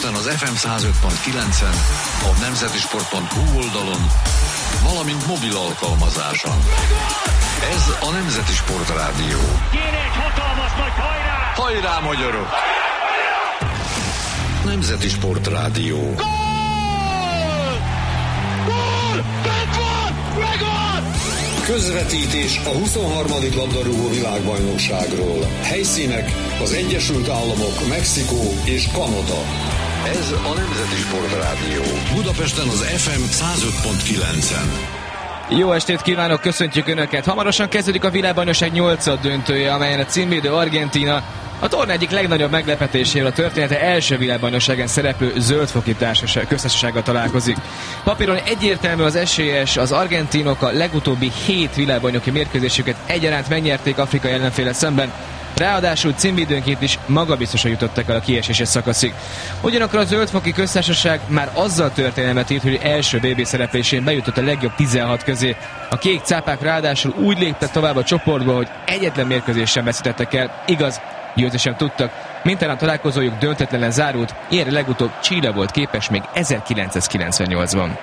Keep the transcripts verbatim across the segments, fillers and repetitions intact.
Budapesten az ef em száz öt pont kilencen, a nemzetisport pont hu oldalon, valamint mobil alkalmazáson. Ez a Nemzeti Sport Rádió. Kéne egy hatalmas nagy hajrá! Hajrá, magyarok! Nemzeti Sport Rádió. Gól! Gól! Bent van! Megvan! Közvetítés a huszonharmadik labdarúgó világbajnokságról. Helyszínek az Egyesült Államok, Mexikó és Kanada. Ez a Nemzeti Sport Rádió. Budapesten az ef em száz öt pont kilencen. Jó estét kívánok, köszöntjük Önöket! Hamarosan kezdődik a világbajnokság nyolcad döntője, amelyen a címvédő Argentína a torna egyik legnagyobb meglepetésével a története első világbajnokságán szereplő zöldfoki társaság, köztársasággal találkozik. Papíron egyértelmű az esélyes, az argentinok a legutóbbi hét világbajnoki mérkőzésüket egyaránt megnyerték afrikai ellenféle szemben, ráadásul címvédőnként is magabiztosan jutottak el a kieséses szakaszig. Ugyanakkor a zöldfoki köztársaság már azzal történelmet írt, hogy első bé bé szereplésén bejutott a legjobb tizenhat közé. A kék cápák ráadásul úgy léptek tovább a csoportba, hogy egyetlen mérkőzést sem veszítettek el, igaz, győzni sem tudtak. Mindjárt találkozójuk döntetlenen zárult, ilyenre legutóbb Chile volt képes még ezerkilencszázkilencvennyolcban.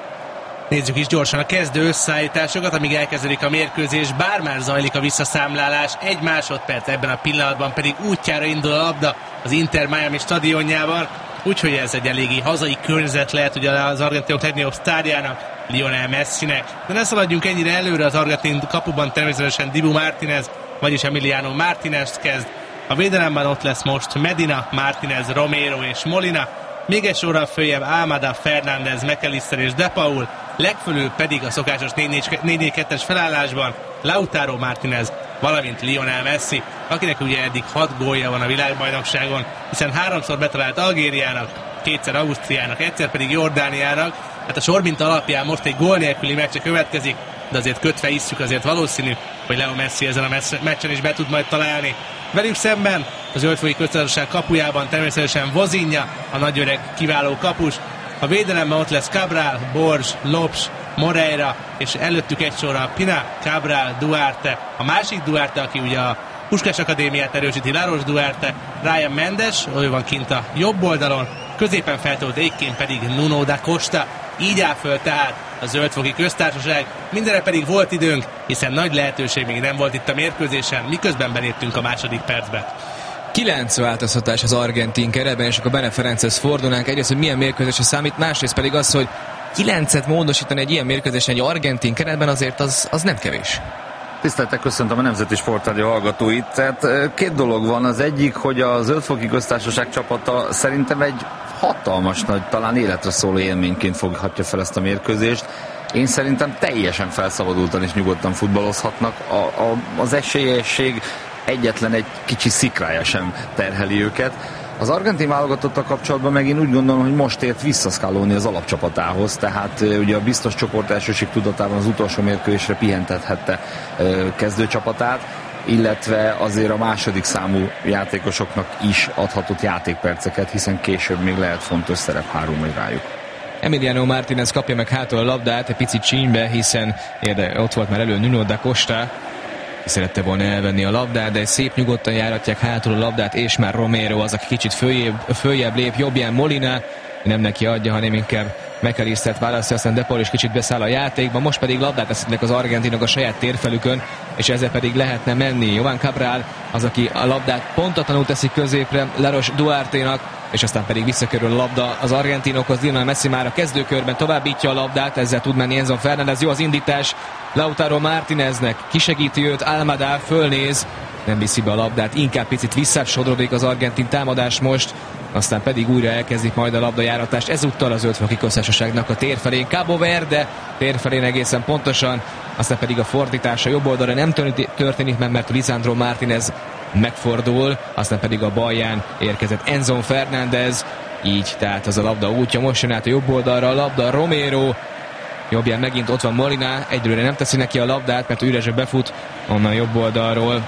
Nézzük is gyorsan a kezdő összeállításokat, amíg elkezdődik a mérkőzés, bár már zajlik a visszaszámlálás, egy másodperc ebben a pillanatban pedig útjára indul a labda az Inter Miami stadionjában, úgyhogy ez egy eléggé hazai környezet lehet ugye az argentinok legnagyobb sztárjának, Lionel Messinek. De ne szaladjunk ennyire előre, az argentin kapuban természetesen Dibu Martínez, vagyis Emiliano Martínez kezd. A védelemben ott lesz most Medina, Martínez, Romero és Molina, még egy sorral följebb Almada, Fernández, McAllister és De Paul, legfölül pedig a szokásos négy négy kettes felállásban Lautaro Martínez, valamint Lionel Messi, akinek ugye eddig hat gólja van a világbajnokságon, hiszen háromszor betalált Algériának, kétszer Ausztriának, egyszer pedig Jordániának. Hát a sorminta alapján most egy gól nélküli meccse következik, de azért kötve isszük, azért valószínű, hogy Leo Messi ezen a meccsen is be tud majd találni. Velük szemben a zöldfoki köztársaság kapujában természetesen Vozinha, a nagyöreg kiváló kapus. A védelemben ott lesz Cabral, Borges, Lopes, Moreira, és előttük egy sorral Pina, Cabral, Duarte. A másik Duarte, aki ugye a Puskás Akadémiát erősíti, Laros Duarte, Ryan Mendes, ő van kint a jobb oldalon, középen feltolt ékként pedig Nuno da Costa. Így áll föl tehát a zöldfoki köztársaság, mindenre pedig volt időnk, hiszen nagy lehetőség még nem volt itt a mérkőzésen, miközben beléptünk a második percbe. Kilenc változtatás az argentin keretben, és akkor Bene Ferenchez fordulnánk. Egyrészt, hogy milyen mérkőzésre számít, másrészt pedig az, hogy kilencet módosítani egy ilyen mérkőzésen egy argentin keretben, azért az, az nem kevés. Tiszteltek, köszöntöm a Nemzeti Sport Rádió hallgatóit. Tehát két dolog van. Az egyik, hogy a zöldfoki köztársaság csapata szerintem egy hatalmas nagy, talán életre szóló élményként foghatja fel ezt a mérkőzést. Én szerintem teljesen felszabadultan és nyugodtan futballozhatnak. A, a, az esélyesség egyetlen egy kicsi szikrája sem terheli őket. Az argentin válogatottal kapcsolatban meg én úgy gondolom, hogy most ért vissza Scaloni az alapcsapatához, tehát ugye a biztos csoport elsőség tudatában az utolsó mérkőzésre pihentethette kezdőcsapatát, illetve azért a második számú játékosoknak is adhatott játékperceket, hiszen később még lehet fontos szerep hárul majd rájuk. Emiliano Martínez kapja meg hátul a labdát egy picit csínybe, hiszen érde, ott volt már elő Nuno da Costa, szerette volna elvenni a labdát, de szép nyugodtan járatják hátul a labdát, és már Romero az, aki kicsit följebb, följebb lép, jobbján Molina, nem neki adja, hanem inkább McAllistert választja, aztán De Paul is kicsit beszáll a játékba, most pedig labdát veszítnek az argentinok a saját térfelükön, és ezzel pedig lehetne menni. Jovan Cabral az, aki a labdát pontatlanul teszi középre Laros Duarte-nak, és aztán pedig visszakerül a labda az argentinokhoz. Lionel Messi már a kezdőkörben továbbítja a labdát, ezzel tud menni Enzo Fernández, jó az indítás Lautaro Martíneznek, kisegíti őt, Almada fölnéz, nem viszi be a labdát, inkább picit visszasodrodik az argentin támadás most, aztán pedig újra elkezdik majd a labdajáratást, ezúttal az zöldfoki köztársaságnak a térfelén. Cabo Verde térfelén egészen pontosan, aztán pedig a fordítása jobb oldalra nem történik meg, mert Lisandro Martínez megfordul, aztán pedig a balján érkezett Enzo Fernández, így tehát az a labda útja, most jön át a jobb oldalra a labda, Romero jobbján megint ott van Molina, egyelőre nem teszi neki a labdát, mert üresre befut onnan jobb oldalról.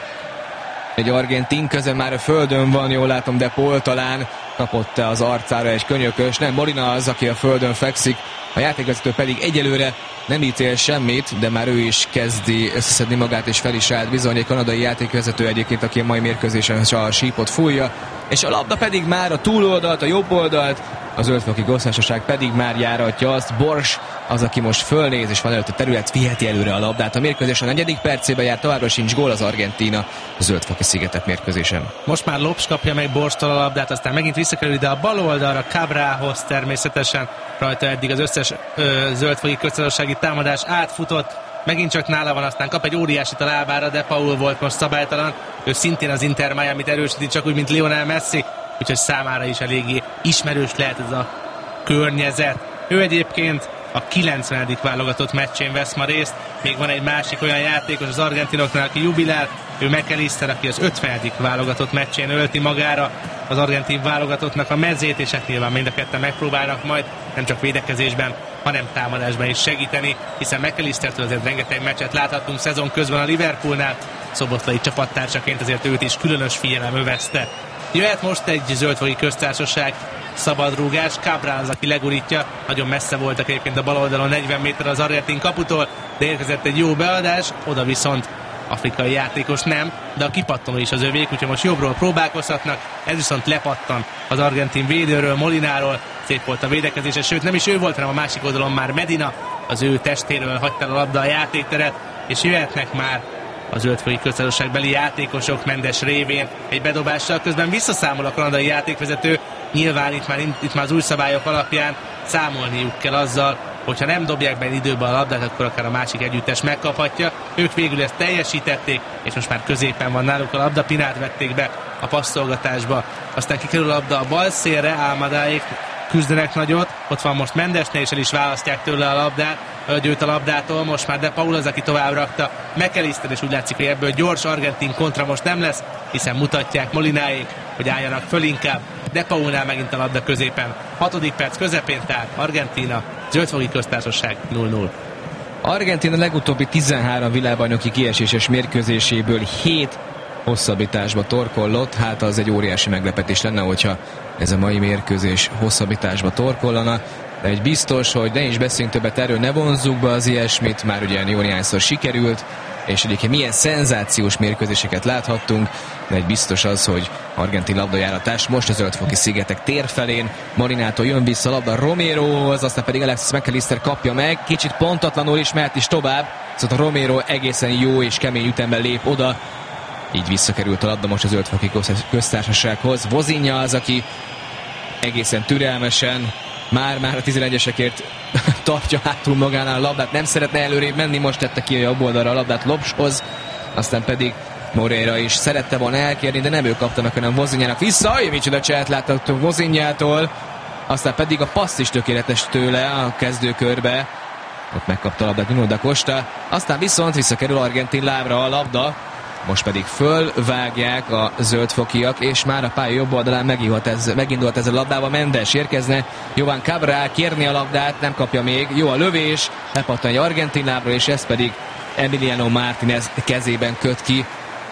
Egy argentin közel már a földön van, jól látom, de Paul talán kapott az arcára egy könyökös, nem, Molina az, aki a földön fekszik, a játékvezető pedig egyelőre nem ítél semmit, de már ő is kezdi összeszedni magát, és fel is állt bizony, egy kanadai játékvezető egyébként, aki a mai mérkőzésen a sípot fújja. és a labda pedig már a túloldalt, a jobb oldalt, az Zöldfoki Köztársaság pedig már járatja azt. Bors az, aki most fölnéz, és van előtt a terület, viheti előre a labdát. A mérkőzés a negyedik percében jár, továbbra sincs gól, az Argentína a Zöldfoki szigetek mérkőzésen. Most már Lopes kapja meg Borstól a labdát, aztán megint visszakerül ide a bal oldalra, Cabrához természetesen. Rajta eddig az összes ö, Zöldfoki Köztársasági támadás átfutott. Megint csak nála van, aztán kap egy óriásit a lábára, de Paul volt most szabálytalan. Ő szintén az Inter Miamit erősíti, csak úgy, mint Lionel Messi, úgyhogy számára is eléggé ismerős lehet ez a környezet. Ő egyébként a kilencvenedik válogatott meccsén vesz ma részt. Még van egy másik olyan játékos az argentinoknál, aki jubilál. Ő McAllister, aki az ötvenedik válogatott meccsén ölti magára az argentin válogatottnak a mezét, és hát nyilván mind a ketten megpróbálnak majd nem csak védekezésben, hanem támadásban is segíteni, hiszen McAllistertől azért rengeteg meccset láthattunk szezon közben a Liverpoolnál, szoboszlai csapattársaként azért őt is különös figyelem övezte. Jöhet most egy Zöldfoki Köztársaság szabadrúgás, Cabral az, aki legurítja, nagyon messze voltak egyébként a bal oldalon, negyven méter az argentin kaputól, de érkezett egy jó beadás, oda viszont afrikai játékos nem, de a kipattanó is az övék, úgyhogy most jobbról próbálkozhatnak, ez viszont lepattan az argentin védőről, Molináról, szép volt a védekezése, sőt nem is ő volt, hanem a másik oldalon már Medina, az ő testéről hagyta a labda a játékteret, és jöhetnek már a Zöldfoki Köztársaságbeli játékosok Mendes révén egy bedobással, közben visszaszámol a kanadai játékvezető, nyilván itt már, itt már az új szabályok alapján számolniuk kell azzal, hogyha nem dobják be időben a labdát, akkor akár a másik együttes megkaphatja. Ők végül ezt teljesítették, és most már középen van náluk a labda, Pinát vették be a passzolgatásba, aztán kikerül a labda a bal szélre, Álmadáék küzdenek nagyot, ott van most Mendesnél, és el is választják tőle a labdát, őt a labdától, most már De Paul az, aki tovább rakta, McAllister, és úgy látszik, hogy ebből gyors argentin kontra most nem lesz, hiszen mutatják Molináék, hogy álljanak föl inkább. De Paulnál megint a labda középen, hatodik perc közepén, tehát Argentína, Zöldfoki Köztársaság nulla nulla. Argentína legutóbbi tizenhárom világbajnoki kieséses mérkőzéséből hét hosszabbításba torkollott, hát az egy óriási meglepetés lenne, hogyha ez a mai mérkőzés hosszabbításba torkollana, de egy biztos, hogy ne is beszéljünk többet erről, ne vonzzuk be az ilyesmit, már ugye jó néhányszor sikerült, és egyébként milyen szenzációs mérkőzéseket láthattunk, de egy biztos az, hogy argentin labdajáratás most a Zöldfoki szigetek térfelén, Molinától jön vissza a labda Romerohoz, aztán pedig Alexis McAllister kapja meg, kicsit pontatlanul is mehet is tovább, szóval a Romero egészen jó és kemény ütemben lép oda, így visszakerült a labda most a Zöldfoki Köztársasághoz. Vozinha az, aki egészen türelmesen már-már a tizenegyesekért tartja hátul magánál a labdát, nem szeretne előrébb menni, most tette ki a jobb oldalra a labdát Lopeshoz, aztán pedig Moreira is szerette volna elkérni, de nem ő kapta meg, hanem Vozinhának vissza, jaj, micsoda csehet láthatunk Vozinhától, aztán pedig a passz is tökéletes tőle a kezdőkörbe, ott megkapta a labdát Nuno da Costa, aztán viszont visszakerül argentin lábra a labda, most pedig fölvágják a zöldfokiak, és már a pálya jobb oldalán megindult ez, megindult ez a labdával, Mendes érkezne, Jovan Cabral kérni a labdát, nem kapja még, jó a lövés, lepattan egy argentin lábra, és ez pedig Emiliano Martinez kezében köt ki.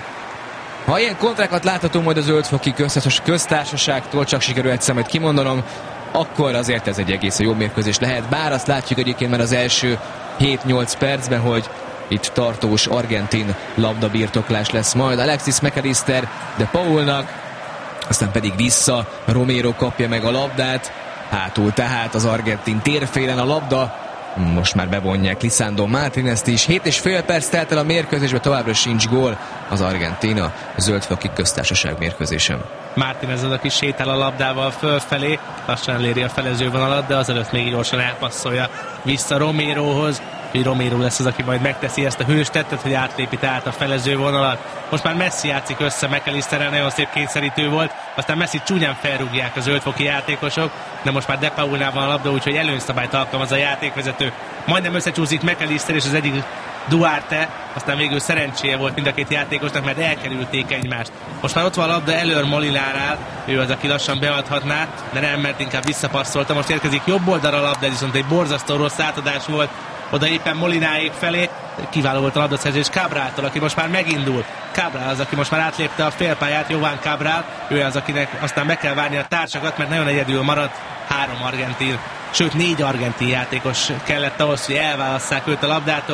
Ha ilyen kontrákat láthatunk majd a Zöldfoki Köztársaságtól, csak sikerül egyszer majd kimondanom, akkor azért ez egy egészen jó mérkőzés lehet, bár azt látjuk egyébként már az első hét-nyolc percben, hogy itt tartós argentin labdabirtoklás lesz majd. Alexis McAllister De Paulnak, aztán pedig vissza, Romero kapja meg a labdát, hátul tehát az argentin térfélen a labda, most már bevonják Lisandro Martinezt is. hét és fél perc telt el a mérkőzésben, továbbra sincs gól az Argentína Zöldfoki Köztársaság mérkőzésen. Martinez az, aki sétál a labdával fölfelé, lassan eléri a felezővonalat, de azelőtt még gyorsan elpasszolja vissza Romerohoz. Hogy Romero lesz az, aki majd megteszi ezt a hős tettet, hogy átlépi át a felező vonalat. Most már Messi játszik össze McAllisterrel, nagyon szép kényszerítő volt, aztán Messi csúnyán felrúgják a zöldfoki játékosok, de most már De Paulnál van a labda, úgyhogy előnyszabályt alkalmaz a játékvezető. Majdnem összecsúszik McAllister és az egyik Duarte, aztán végül szerencséje volt mind a két játékosnak, mert elkerülték egymást. Most már ott van a labda előr Molinárál, ő az, aki lassan beadhatná, de nem, mert inkább visszapasszolta. Most érkezik jobb oldalra a labda, viszont egy borzasztó rossz átadás volt, oda éppen Molináék felé, kiváló volt a labdaszerzés Cabráltól, aki most már megindul. Cabral az, aki most már átlépte a félpályát, Jovan Cabral, ő az, akinek aztán meg kell várni a társakat, mert nagyon egyedül maradt három argentin, sőt négy argentin játékos kellett ahhoz, hogy elválasszák őt a labdától.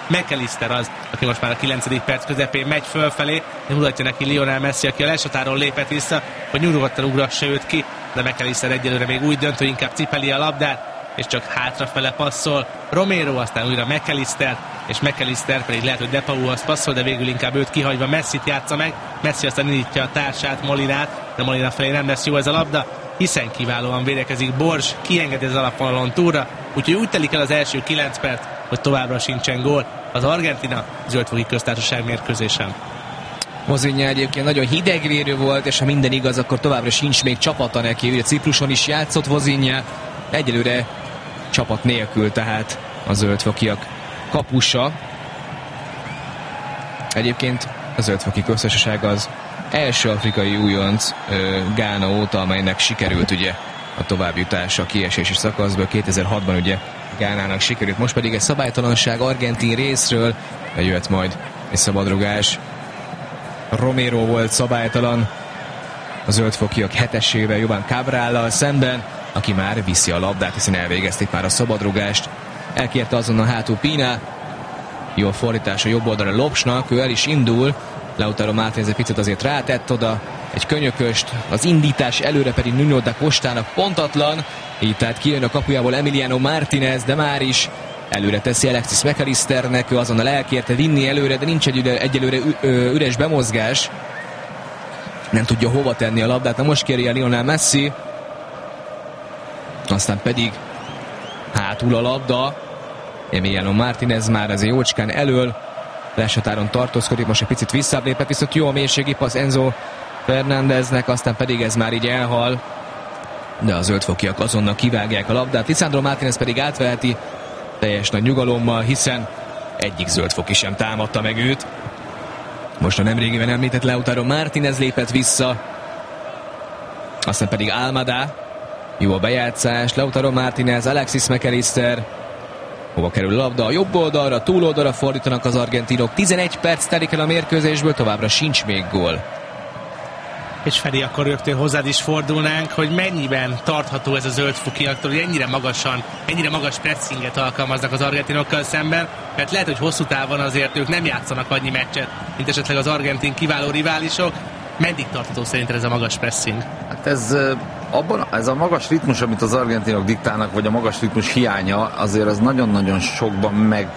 McAllister az, aki most már a kilencedik perc közepén megy fölfelé, de mutatja neki Lionel Messi, aki a lesatáron lépett vissza, hogy nyugodtan ugrassa őt ki, de McAllister egyelőre még úgy dönt, hogy inkább cipeli a labdát, és csak hátrafele passzol. Romero, aztán újra McAllister, és McAllister pedig lehet, hogy De Paulhoz passzol, de végül inkább őt kihagyva Messit játsza meg. Messi aztán indítja a társát, Molinát, de Molina felé nem lesz jó ez a labda, hiszen kiválóan védekezik Borz, kiengedi az alapvonalon túlra, úgyhogy úgy telik el az első kilenc perc, hogy továbbra sincsen gól az Argentina Zöldfoki Köztársaság mérkőzésen. Mozinja egyébként nagyon hidegvérű volt, és ha minden igaz, akkor továbbra sincs még csapata neki. Ugye Cipruson is játszott Mozinja, egyelőre csapat nélkül, tehát a zöldfokiak kapusa. Egyébként a Zöldfoki Köztársaság az első afrikai újonc Gána óta, amelynek sikerült ugye a továbbjutás a kiesési szakaszból. kétezer-hatban ugye Gánának sikerült, most pedig egy szabálytalanság argentin részről, de jöhet majd egy szabadrugás. Romero volt szabálytalan a zöldfokiak hetesével Jovan Cabrállal szemben, aki már viszi a labdát, hiszen elvégezték már a szabadrugást. Elkérte azonnal hátul Pina, jó a fordítás a jobb oldalra Lopsnak, ő el is indul, Lautaro Martínez egy picit azért rátett oda egy könyököst, az indítás előre pedig Nuno da Costának pontatlan, így tehát kijön a kapujából Emiliano Martínez, de már is előre teszi Alexis McAllisternek, ő azonnal elkérte vinni előre, de nincs egy egyelőre üres bemozgás, nem tudja hova tenni a labdát, na most kéri a Lionel Messi, aztán pedig hátul a labda, Emiliano Martínez már azért jócskán elől, lesatáron tartózkodik, most egy picit visszább lépett, viszont jó a mélységi passz Enzo Fernándeznek, aztán pedig ez már így elhal, de a zöldfokiak azonnal kivágják a labdát, Lisandro Martínez pedig átveheti teljes nagy nyugalommal, hiszen egyik zöldfoki sem támadta meg őt. Most a nemrégiben említett Lautaro Martínez lépett vissza, aztán pedig Almada, jó a bejátszás, Lautaro Martínez, Alexis McAllister, hova kerül a labda? A jobb oldalra, túloldalra fordítanak az argentinok. tizenegy perc telik el a mérkőzésből, továbbra sincs még gól. És Feri, akkor rögtön hozzád is fordulnánk, hogy mennyiben tartható ez a zöldfokiaktól, hogy ennyire magasan, ennyire magas pressinget alkalmaznak az argentinokkal szemben, mert lehet, hogy hosszú távon azért ők nem játszanak annyi meccset, mint esetleg az argentin kiváló riválisok. Meddig tartható szerinted ez a magas pressing? Hát ez, abban, ez a magas ritmus, amit az argentinok diktálnak, vagy a magas ritmus hiánya, azért az nagyon-nagyon sokban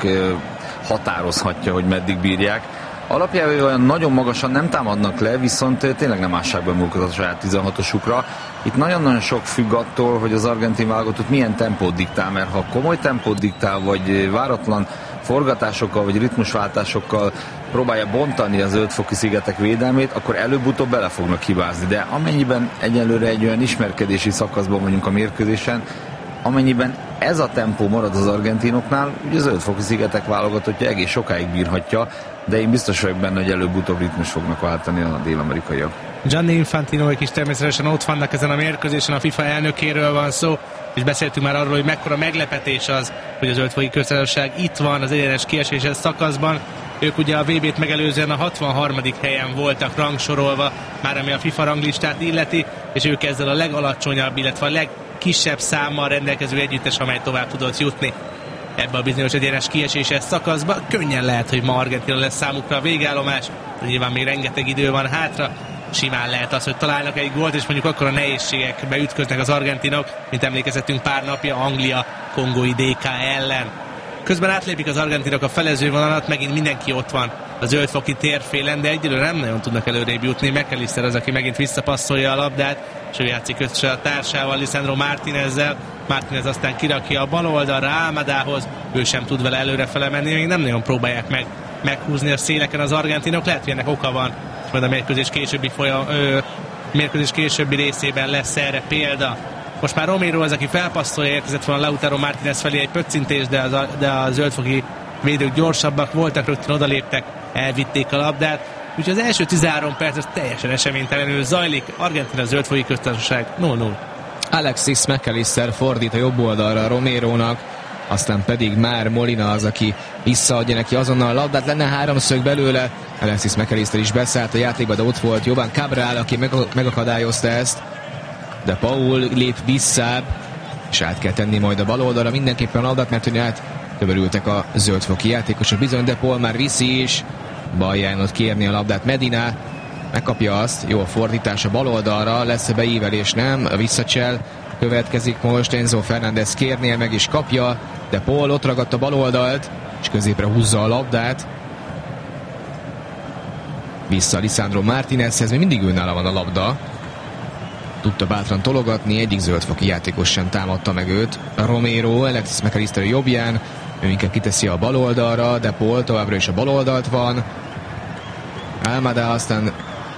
meghatározhatja, hogy meddig bírják. Alapjában olyan nagyon magasan nem támadnak le, viszont tényleg nem ássák be magukat a saját tizenhatosukra. Itt nagyon-nagyon sok függ attól, hogy az argentin válogatott milyen tempót diktál, mert ha komoly tempót diktál, vagy váratlan forgatásokkal, vagy ritmusváltásokkal próbálja bontani az zöldfoki szigetek védelmét, akkor előbb-utóbb bele fognak hibázni. De amennyiben egyelőre egy olyan ismerkedési szakaszban vagyunk a mérkőzésen, amennyiben ez a tempó marad az argentinoknál, ugye a zöldfoki szigetek válogatottja egész sokáig bírhatja, de én biztos vagyok benne, hogy előbb-utóbb ritmus fognak váltani a dél-amerikaiak. Gianni Infantinoék is természetesen ott vannak ezen a mérkőzésen, a FIFA elnökéről van szó, és beszéltünk már arról, hogy mekkora meglepetés az, hogy a Zöldfoki Köztársaság itt van az egyenes kieséses szakaszban. Ők ugye a vé bét megelőzően a hatvanharmadik helyen voltak rangsorolva, már ami a FIFA ranglistát illeti, és ők ezzel a legalacsonyabb, illetve a legkisebb számmal rendelkező együttes, amely tovább tudott jutni ebbe a bizonyos egyenes kieséses szakaszba. Könnyen lehet, hogy ma Argentina lesz számukra a végállomás, de nyilván még rengeteg idő van hátra. Simán lehet az, hogy találnak egy gólt, és mondjuk akkor a nehézségekbe ütköznek az argentinok, mint emlékezettünk pár napja Anglia kongói dé ká ellen. Közben átlépik az argentinok a felezővonalat, megint mindenki ott van a zöldfoki térfélen, de egyelőre nem nagyon tudnak előrébb jutni. McAllister az, aki megint visszapasszolja a labdát, és ő játszik össze a társával, Lisandro Martínezzel. Martínez aztán kirakja a bal oldalra Almadához, ő sem tud vele előre felemenni, még nem nagyon próbálják meg meghúzni a széleken az argentinok, lehet, hogy ennek oka van, majd a mérkőzés későbbi, folyam, ö, mérkőzés későbbi részében lesz erre példa. Most már Romero az, aki felpasszolja, érkezett volna Lautaro Martínez felé egy pöccintés, de, az a, de a zöldfoki védők gyorsabbak voltak, rögtön odaléptek, elvitték a labdát. Úgyhogy az első tizenhárom perc az teljesen eseménytelenül zajlik. Argentina Zöldfoki Köztársaság nulla nulla. Alexis McAllister fordít a jobb oldalra Romerónak, aztán pedig már Molina az, aki visszaadja neki azonnal a labdát, lenne háromszög belőle. Alexis McAllister is beszállt a játékba, de ott volt Jovan Cabral, aki meg- megakadályozta ezt. De Paul lép visszább, és át kell tenni majd a bal oldalra mindenképpen a labdát, mert hogy hát Töbörültek a zöldfoki játékosok bizony, de Paul már viszi is. Baljánot kérni a labdát Medina. Megkapja azt, jó a fordítás a bal oldalra, lesz-e beívelés, nem, a visszacsel. Következik most Enzo Fernández kérnél, meg is kapja, de Paul ott ragadt a bal oldalt, és középre húzza a labdát. Vissza Lisandro Martinezhez, még mindig ő nála van a labda. Tudta bátran tologatni, egyik zöldfoki játékos sem támadta meg őt. Romero, Alexis McAllister jobbján, ő inkább kiteszi a bal oldalra, de Paul továbbra is a bal oldalt van. Almada aztán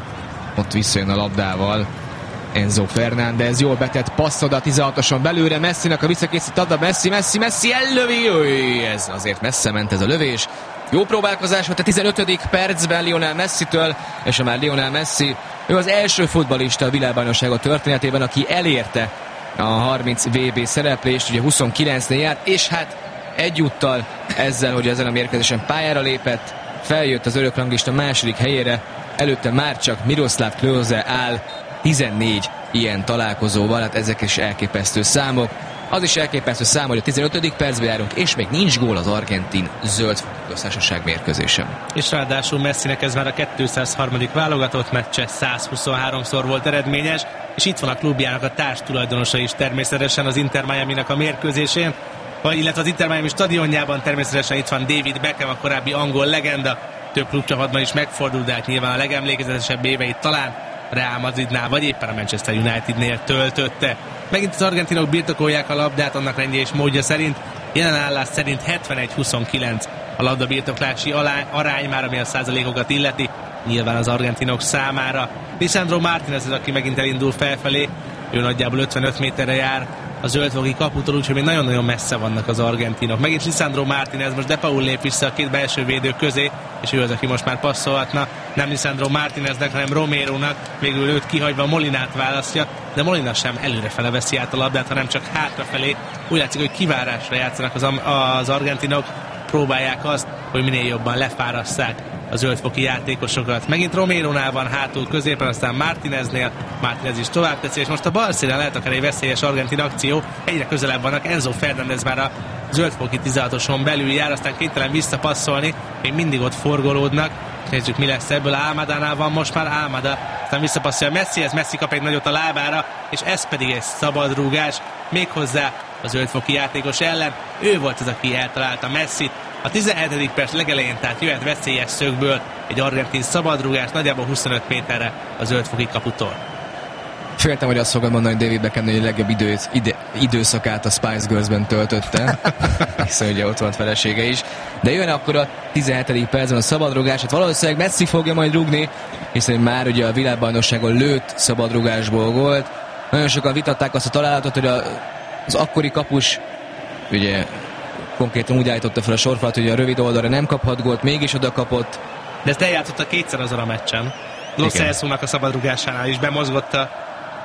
ott visszajön a labdával. Enzo Fernández, jól betett passz oda tizenhatoson belőle, Messinek a visszakészít adda, Messi, Messi, Messi ellövi, Öy, ez azért messze ment ez a lövés. Jó próbálkozás volt a tizenötödik percben Lionel Messitől, és a már Lionel Messi, ő az első futballista a világbajnoksága történetében, aki elérte a harminc vé bé szereplést, ugye huszonkilencnél járt, és hát egyúttal ezzel, hogy ezen a mérkőzésen pályára lépett, feljött az örökranglista második helyére, előtte már csak Miroslav Klose áll tizennégy ilyen találkozóval, hát ezek is elképesztő számok. Az is elképesztő szám, hogy a tizenötödik percben járunk, és még nincs gól az argentin zöld köztársaság mérkőzésen. És ráadásul Messinek ez már a kétszázharmadik válogatott meccse, százhuszonháromszor volt eredményes, és itt van a klubjának a társtulajdonosa is természetesen az Inter Miaminak a mérkőzésén, vagy illetve az Inter Miami stadionjában természetesen itt van David Beckham, a korábbi angol legenda, több klubcsapatban is megfordult, de hát nyilván a legemlékezetesebb éveit talán Real Madridnál, vagy éppen a Manchester Unitednél töltötte. Megint az argentinok birtokolják a labdát annak rendje és módja szerint. Jelen állás szerint hetvenegy huszonkilenc a labda birtoklási arány már, ami a százalékokat illeti. Nyilván az argentinok számára. Lisandro Martinez az, aki megint elindul felfelé. Ő nagyjából ötvenöt méterre jár a zöldfoki kaputól, úgyhogy még nagyon-nagyon messze vannak az argentinok. Megint Lisandro Martinez, most De Paul lép vissza a két belső védő közé, és ő az, aki most már passzolhatna. Nem Lisandro Martineznek, hanem Romerónak, végül őt kihagyva Molinát választja, de Molina sem előrefele veszi át a labdát, hanem csak hátrafelé. Úgy látszik, hogy kivárásra játszanak az, az argentinok, próbálják azt, hogy minél jobban lefárasszák a zöldfoki játékosokat. Megint Romerónál van hátul középen, aztán Martineznél, Martinez is tovább teszi, és most a bal szélen lehet akár egy veszélyes argentin akció, egyre közelebb vannak, Enzo Fernández már a zöldfoki tizenhatoson belül jár, aztán kénytelen visszapasszolni, még mindig ott forgolódnak. Nézzük, mi lesz ebből. Almadánál van most már, Almada, aztán visszapasszolja Messihez, Messi kap egy nagyot a lábára, és ez pedig egy szabad rúgás, méghozzá a zöldfoki játékos ellen. Ő volt az, aki eltalálta Messit. A tizenhetedik perc legelején, tehát jöhet veszélyes szögből egy argentin szabadrúgás, nagyjából huszonöt méterre a zöldfoki kaputól. Féltem, hogy azt fogod mondani, hogy David Beckham, hogy a legjobb idő, ide, időszakát a Spice Girls-ben töltötte, hiszen ugye ott volt felesége is. De jön akkor a tizenhetedik percben a szabadrúgás, hát valószínűleg Messi fogja majd rúgni, hiszen már ugye a világbajnokságon lőtt szabadrúgásból volt. Nagyon sokan vitatták azt a találatot, hogy a, az akkori kapus ugye konkrétan úgy állította fel a sorfalat, hogy a rövid oldalra nem kaphat gólt, mégis oda kapott. De ezt eljátszotta kétszer azon a meccsen. Lo Celso-nak a szabadrugásánál is bemozgott a,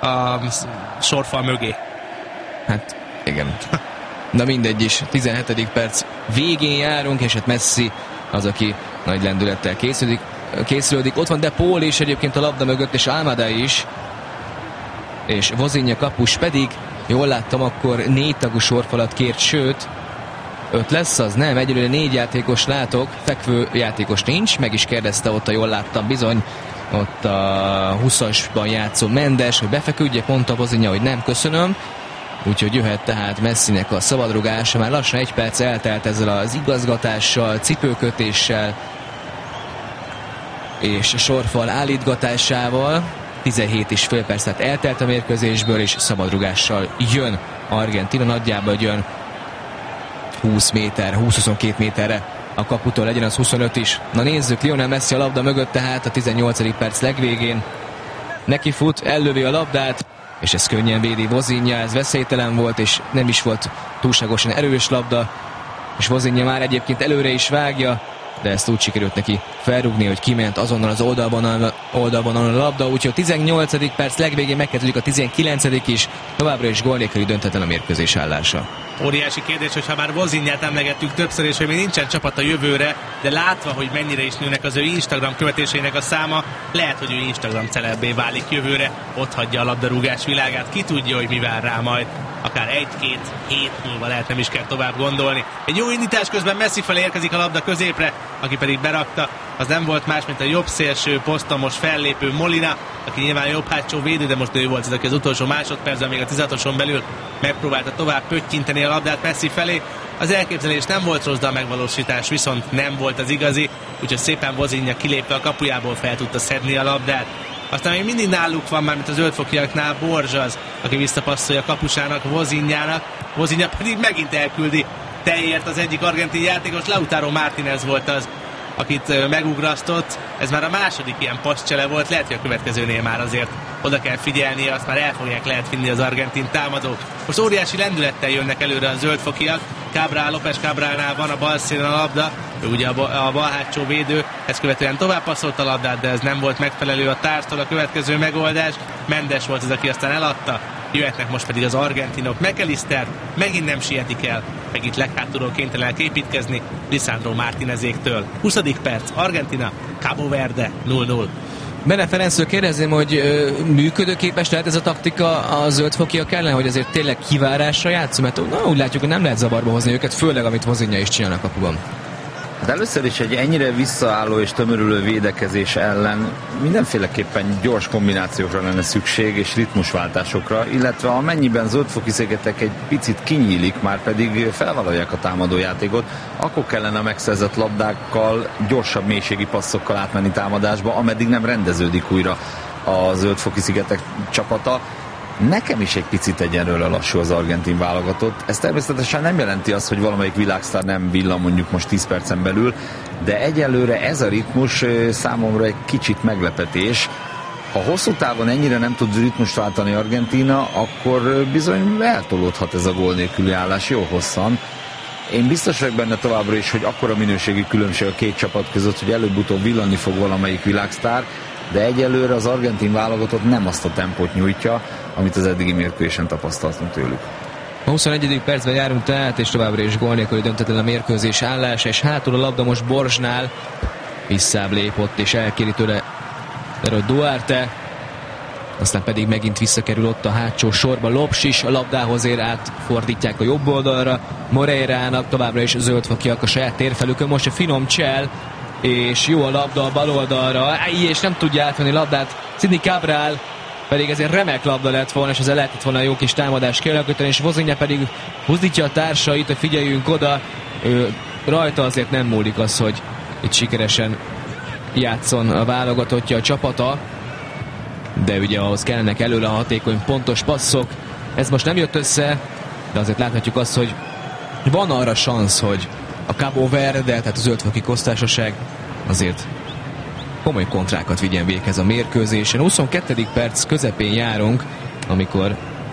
a sorfal mögé. Hát igen. Na mindegy is, tizenhetedik perc végén járunk, és hát Messi az, aki nagy lendülettel készülődik. készülődik. Ott van De Paul is egyébként a labda mögött, és Almada is. És Vozinha kapus pedig, jól láttam, akkor négy tagú sorfalat kért, sőt, öt lesz az? Nem, egyelőre négy játékos látok, fekvő játékos nincs, meg is kérdezte ott, a jól láttam bizony, ott a huszasban játszó Mendes, hogy befeküdjek, mondta Vozinha, hogy nem, köszönöm. Úgyhogy jöhet tehát Messinek a szabadrugása, már lassan egy perc eltelt ezzel az igazgatással, cipőkötéssel és sorfal állítgatásával. tizenhét és fél percet eltelt a mérkőzésből, és szabadrugással jön Argentina, nagyjából jön húsz méter, húsz-huszonkettő méterre a kaputól, legyen az huszonöt is. Na nézzük, Lionel Messi a labda mögött, tehát a tizennyolcadik perc legvégén neki fut, ellövi a labdát, és ez könnyen védi Vozinha, ez veszélytelen volt, és nem is volt túlságosan erős labda, és Vozinha már egyébként előre is vágja, de ezt úgy sikerült neki felrúgni, hogy kiment azonnal az oldalban, oldalban a labda, úgyhogy a tizennyolcadik perc legvégén megkezdődik a tizenkilencedik is, továbbra is gól nélküli döntetlen a mérkőzés állása. Óriási kérdés, hogyha már Vozinhát emlegettük többször, és hogy még nincsen csapat a jövőre, de látva, hogy mennyire is nőnek az ő Instagram követéseinek a száma, lehet, hogy ő Instagram celebbé válik jövőre, ott hagyja a labdarúgás világát, ki tudja, hogy mi vár rá majd. akár egy-két hét múlva lehet, nem is kell tovább gondolni. Egy jó indítás közben Messi felé érkezik a labda középre, aki pedig berakta. Az nem volt más, mint a jobb szélső poszton most fellépő Molina, aki nyilván jobb hátsó védő, de most ő volt az, aki az utolsó másodpercben még a tizenhatoson belül megpróbálta tovább pöttyinteni a labdát Messi felé. Az elképzelés nem volt rossz, de a megvalósítás viszont nem volt az igazi, úgyhogy szépen Vozinha kilépve a kapujából fel tudta szedni a labdát. Aztán még mindig náluk van már, mint az zöldfokiaknál Borjas, aki visszapasszolja kapusának, Vozinhának. Vozinha pedig megint elküldi teljért az egyik argentin játékos, Lautaro Martínez volt az, akit megugrasztott. Ez már a második ilyen passzcsele volt, lehet, hogy a következőnél már azért oda kell figyelni, azt már el fogják lehet vinni az argentin támadók. Most óriási lendülettel jönnek előre a zöldfokiak. Cabral, López Cabralnál van a bal szélen a labda, ő ugye a bal, a bal hátsó védő, ezt követően tovább passzolt a labdát, de ez nem volt megfelelő a társtól. A következő megoldás, Mendes volt az, aki aztán eladta. Jöhetnek most pedig az argentinok. McAllister megint nem sietik el, meg itt leghátulról kénytelenek építkezni Lisandro Martínezéktől. huszadik perc, Argentina, Cabo Verde null null. Bene Ferenctől kérdezném, hogy ö, működőképes lehet ez a taktika a zöldfokiak ellen, hogy azért tényleg kivárásra játszom, mert na, úgy látjuk, hogy nem lehet zavarba hozni őket, főleg amit Vozinha is csinál a kapuban. De először is egy ennyire visszaálló és tömörülő védekezés ellen mindenféleképpen gyors kombinációkra lenne szükség és ritmusváltásokra, illetve amennyiben zöldfoki szigetek egy picit kinyílik, már pedig felvállalják a támadójátékot, akkor kellene a megszerzett labdákkal, gyorsabb mélységi passzokkal átmenni támadásba, ameddig nem rendeződik újra a zöldfoki szigetek csapata. Nekem is egy picit egyenlőre lassú az argentin válogatott. Ez természetesen nem jelenti azt, hogy valamelyik világsztár nem villan mondjuk most tíz percen belül, de egyelőre ez a ritmus számomra egy kicsit meglepetés. Ha hosszú távon ennyire nem tud ritmust váltani Argentína, akkor bizony eltolódhat ez a gól nélküli állás jó hosszan. Én biztos vagyok benne továbbra is, hogy akkora minőségi különbség a két csapat között, hogy előbb-utóbb villanni fog valamelyik világsztár, de egyelőre az argentin válogatott nem azt a tempót nyújtja, amit az eddigi mérkőzésen tapasztaltunk tőlük. A huszonegyedik percben járunk tehát, és továbbra is gól nélküli döntetlen a mérkőzés állás, és hátul a labda most Borjsnál, visszább lépott, és elkéri tőle Duarte, aztán pedig megint visszakerül ott a hátsó sorba, Lopsis a labdához ér, átfordítják a jobb oldalra, Moreirának továbbra is zöldfokiak a saját térfelükön, most a finom csel, és jó a labda a bal oldalra, és nem tudja átvenni labdát Sidney Cabral, pedig ezért remek labda lett volna, és ezzel lehetett volna jó kis támadás kialakítani, és Vozinha pedig buzdítja a társait, hogy figyeljünk oda, ő, rajta azért nem múlik az, hogy itt sikeresen játszon a válogatottja a csapata, de ugye ahhoz kellenek előle a hatékony pontos passzok, ez most nem jött össze, de azért láthatjuk azt, hogy van arra szansz, hogy a Cabo Verde, tehát a zöldfoki köztársaság azért komoly kontrákat vigyen véghez a mérkőzésen. huszonkettő perc közepén járunk, amikor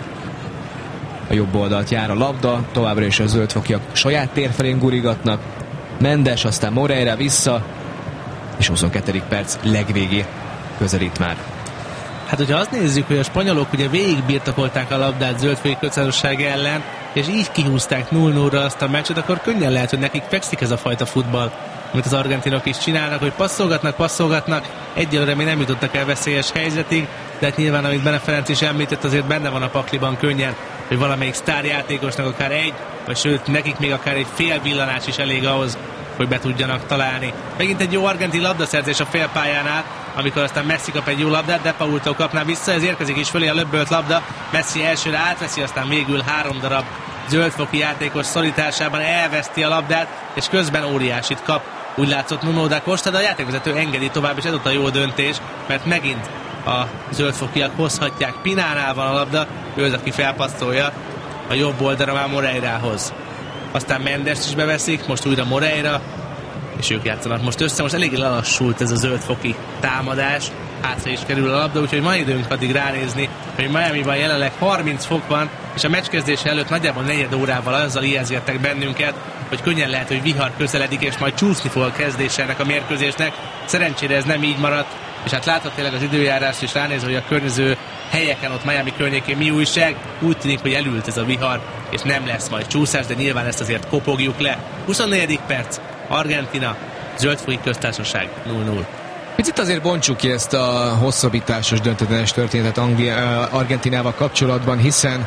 a jobb oldalt jár a labda, továbbra is a zöldfokiak saját tér felén gurigatnak, Mendes, aztán Moreira vissza, és huszonkettő perc legvégé közelít már. Hát, hogyha azt nézzük, hogy a spanyolok ugye végig birtokolták a labdát zöldfoki köztársaság ellen, és így kihúzták null nullra azt a meccset, akkor könnyen lehet, hogy nekik fekszik ez a fajta futball, amit az argentinok is csinálnak, hogy passzolgatnak, passzolgatnak, egyelőre még nem jutottak el veszélyes helyzetig, de hát nyilván, amit Bene Ferenc is említett, azért benne van a pakliban könnyen, hogy valamelyik sztárjátékosnak akár egy, vagy sőt, nekik még akár egy fél villanás is elég ahhoz, hogy be tudjanak találni. Megint egy jó argentin labdaszerzés a félpályánál, amikor aztán Messi kap egy jó labdát, de Paultól kapná vissza, ez érkezik is fölé a löbbölt labda, Messi elsőre átveszi, aztán végül három darab zöldfoki játékos szorítársában elveszti a labdát, és közben óriásit kap. Úgy látszott Nuno da Costa, de a játékvezető engedi tovább, és ez ott a jó döntés, mert megint a zöldfokiak hozhatják. Pinánál van a labda, ő az, aki felpasszolja a jobb oldalra már Moreirához. Aztán Mendest is beveszik, most újra Moreira, és ők játszanak most össze. Most eléggé lelassult ez a zöldfoki támadás, hátra is kerül a labda, úgyhogy van időnk addig ránézni, hogy Miamiban jelenleg harminc fok van, és a meccs kezdése előtt nagyjából negyed órával azzal ijeszgettek bennünket, hogy könnyen lehet, hogy vihar közeledik, és majd csúszni fog a kezdése ennek a mérkőzésnek. Szerencsére ez nem így maradt, és hát láthat tényleg az időjárást is ránézve, hogy a környező helyeken, ott Miami környékén mi újság, úgy tűnik, hogy elült ez a vihar, és nem lesz majd csúszás, de nyilván ezt azért kopogjuk le. huszonnegyedik perc, Argentina, zöldfoki köztársaság null null. Picit azért bontsuk ki ezt a hosszabbításos döntetlenes történetet Anglia, Argentinával kapcsolatban, hiszen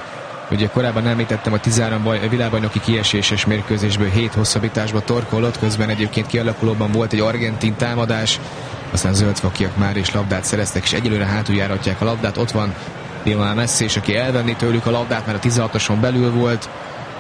Ugye korábban említettem, a tizenhárom világbajnoki kieséses mérkőzésből hét hosszabbításba torkolott, közben egyébként kialakulóban volt egy argentin támadás, aztán zöldfokiak már is labdát szereztek, és egyelőre hátuljáratják a labdát. Ott van Lionel Messi, és aki elvenni tőlük a labdát, mert a tizenhatoson belül volt,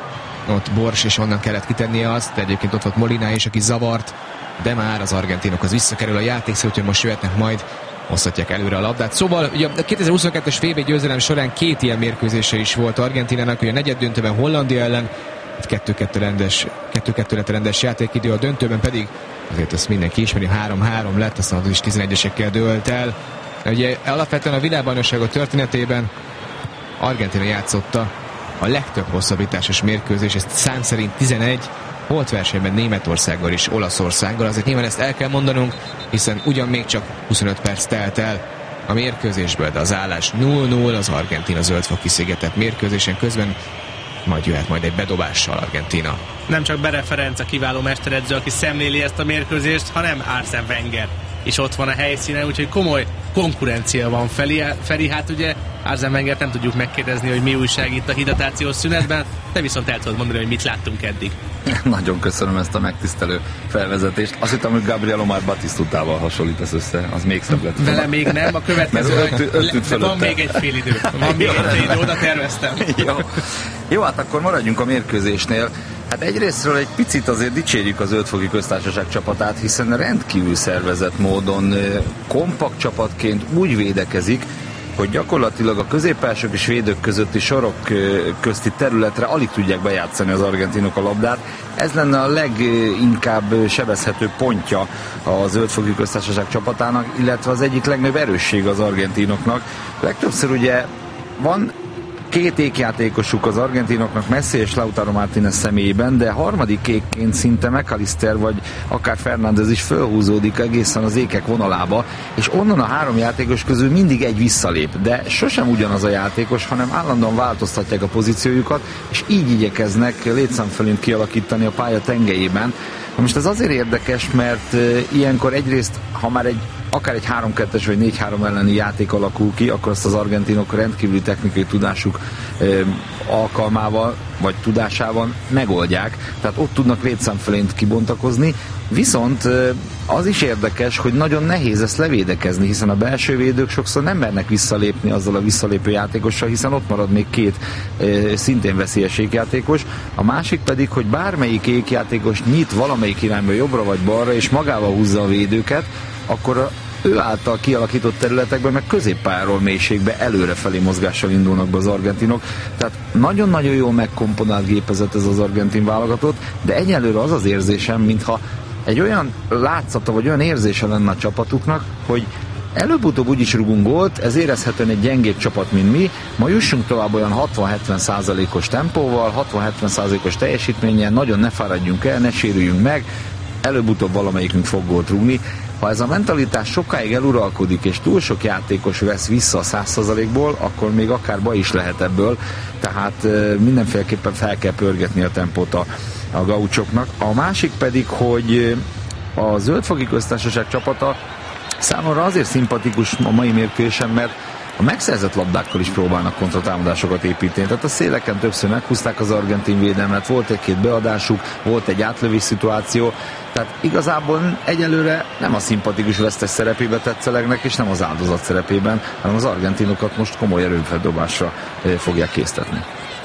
ott Bors, és onnan kellett kitennie azt, de egyébként ott volt Molina is, aki zavart, de már az argentinokhoz visszakerül a játék, úgyhogy most jöhetnek majd, osztatják előre a labdát. Szóval ugye a kétezer-huszonkettes vé bé győzelem során két ilyen mérkőzése is volt Argentinának, ugye a negyed döntőben Hollandia ellen, kettő-kettő rendes, kettő-kettő lett rendes játékidő, a döntőben pedig azért azt mindenki ismeri, három-három lett, aztán az is tizenegyesekkel dőlt el. Ugye alapvetően a világbajnokságok történetében Argentina játszotta a legtöbb hosszabbításos mérkőzés, ez szám szerint tizenegy, volt versenyben Németországgal és Olaszországgal, azért nyilván ezt el kell mondanunk, hiszen ugyan még csak huszonöt perc telt el a mérkőzésből, de az állás nulla null, az Argentina zöldfoki szigetelt mérkőzésen, közben majd jöhet majd egy bedobással Argentina. Nem csak Bere Ferenc a kiváló mesteredző, aki szemléli ezt a mérkőzést, hanem Arsene Wenger is ott van a helyszínen, úgyhogy komoly konkurencia van Feri, Feri hát ugye Arsene Wengert nem tudjuk megkérdezni, hogy mi újság itt a hidratációs szünetben, de viszont el tudod mondani, hogy mit láttunk eddig. Nagyon köszönöm ezt a megtisztelő felvezetést. Azt hittem, hogy Gabriel Omar Batistutával hasonlítasz össze, az még szebb lett. Vele még nem, a következő öt, öt, van még egy fél idő. Van még egy fél idő, oda terveztem. Jó. Jó, hát akkor maradjunk a mérkőzésnél. Hát egyrésztről egy picit azért dicsérjük az Zöldfoki Köztársaság csapatát, hiszen rendkívül szervezett módon, kompakt csapatként úgy védekezik, hogy gyakorlatilag a középpások és védők közötti sorok közti területre alig tudják bejátszani az argentinok a labdát. Ez lenne a leginkább sebezhető pontja a Zöldfoki Köztársaság csapatának, illetve az egyik legnagyobb erősség az argentinoknak. Legtöbbször ugye van két ékjátékosuk az argentinoknak, Messi és Lautaro Martínez személyében, de harmadik ékként szinte McAllister vagy akár Fernández is fölhúzódik egészen az ékek vonalába, és onnan a három játékos közül mindig egy visszalép, de sosem ugyanaz a játékos, hanem állandóan változtatják a pozíciójukat, és így igyekeznek létszámfölönt kialakítani a pálya tengelyében. Most ez azért érdekes, mert ilyenkor egyrészt, ha már egy akár egy három kettes vagy négy három elleni játék alakul ki, akkor azt az argentinok rendkívüli technikai tudásuk e, alkalmával, vagy tudásával megoldják, tehát ott tudnak létszámfölényt kibontakozni, viszont e, az is érdekes, hogy nagyon nehéz ezt levédekezni, hiszen a belső védők sokszor nem mernek visszalépni azzal a visszalépő játékossal, hiszen ott marad még két e, szintén veszélyes ékjátékos, a másik pedig, hogy bármelyik ékjátékos nyit valamelyik irányba jobbra vagy balra, és magával húzza a védőket, akkor a ő által kialakított területekben, meg középpályáról mélységbe előrefelé mozgással indulnak be az argentinok. Tehát nagyon-nagyon jól megkomponált gépezet ez az argentin válogatott, de egyelőre az az érzésem, mintha egy olyan látszata, vagy olyan érzése lenne a csapatuknak, hogy előbb-utóbb úgyis rugunk gólt, ez érezhetően egy gyengébb csapat, mint mi, ma jussunk tovább olyan hatvan-hetven százalékos tempóval, hatvan-hetven százalékos teljesítménnyel, nagyon ne fáradjunk el, ne sérüljünk meg, előbb-utóbb valamelyikünk fog gólt rúgni. Ha ez a mentalitás sokáig eluralkodik, és túl sok játékos vesz vissza a száz százalékból, akkor még akár baj is lehet ebből, tehát mindenféleképpen fel kell pörgetni a tempót a, a gaucsoknak. A másik pedig, hogy a Zöldfoki Köztársaság csapata számomra azért szimpatikus a mai mérkőzésen, mert a megszerzett labdákkal is próbálnak kontratámadásokat építeni. Tehát a széleken többször meghúzták az argentin védelmet, volt egy-két beadásuk, volt egy átlövés szituáció, tehát igazából egyelőre nem a szimpatikus vesztes szerepébe tetszelegnek, és nem az áldozat szerepében, hanem az argentinokat most komoly erőfeldobásra fogják késztetni.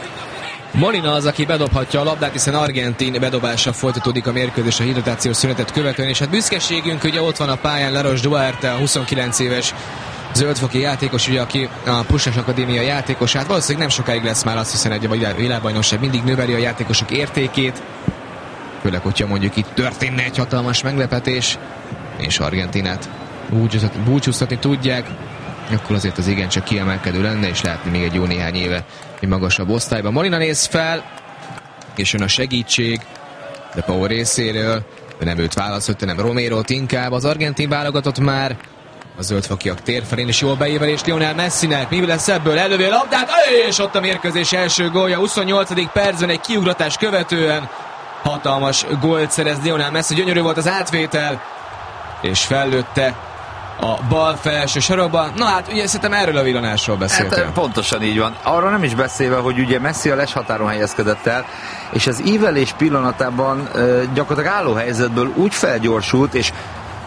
Molina az, aki bedobhatja a labdát, hiszen argentin bedobással folytatódik a mérkőzés a hidratációs szünetet követően, és hát büszkeségünk, ugye ott van a pályán Laros Duarte, a huszonkilenc éves zöldfoki játékos, ugye, aki a Puskás Akadémia játékos, hát valószínűleg nem sokáig lesz már, azt hiszen egy a világbajnokság mindig növeli a játékosok értékét, főleg, hogyha mondjuk itt történne egy hatalmas meglepetés, és Argentinát búcsúztatni tudják, akkor azért az igencsak kiemelkedő lenne, és látni még egy jó néhány éve egy magasabb osztályban. Molina néz fel, és jön a segítség, de Pau részéről, de nem őt választott, nem Romérót inkább. Az argentin válogatott már a zöldfokiak tér felén, és jól beévelés Lionel Messinek. Mi lesz ebből? Elővé a labdát, és ott a mérkőzés első gólja, huszonnyolcadik percben egy kiugratás követően hatalmas gólt szerez Lionel Messi. Gyönyörű volt az átvétel, és fellőtte a bal felső sarokba. Na hát, ugye szerintem erről a villanásról beszéltél. Hát, pontosan így van. Arra nem is beszélve, hogy ugye Messi a leshatáron helyezkedett el, és az ívelés pillanatában gyakorlatilag álló helyzetből úgy felgyorsult, és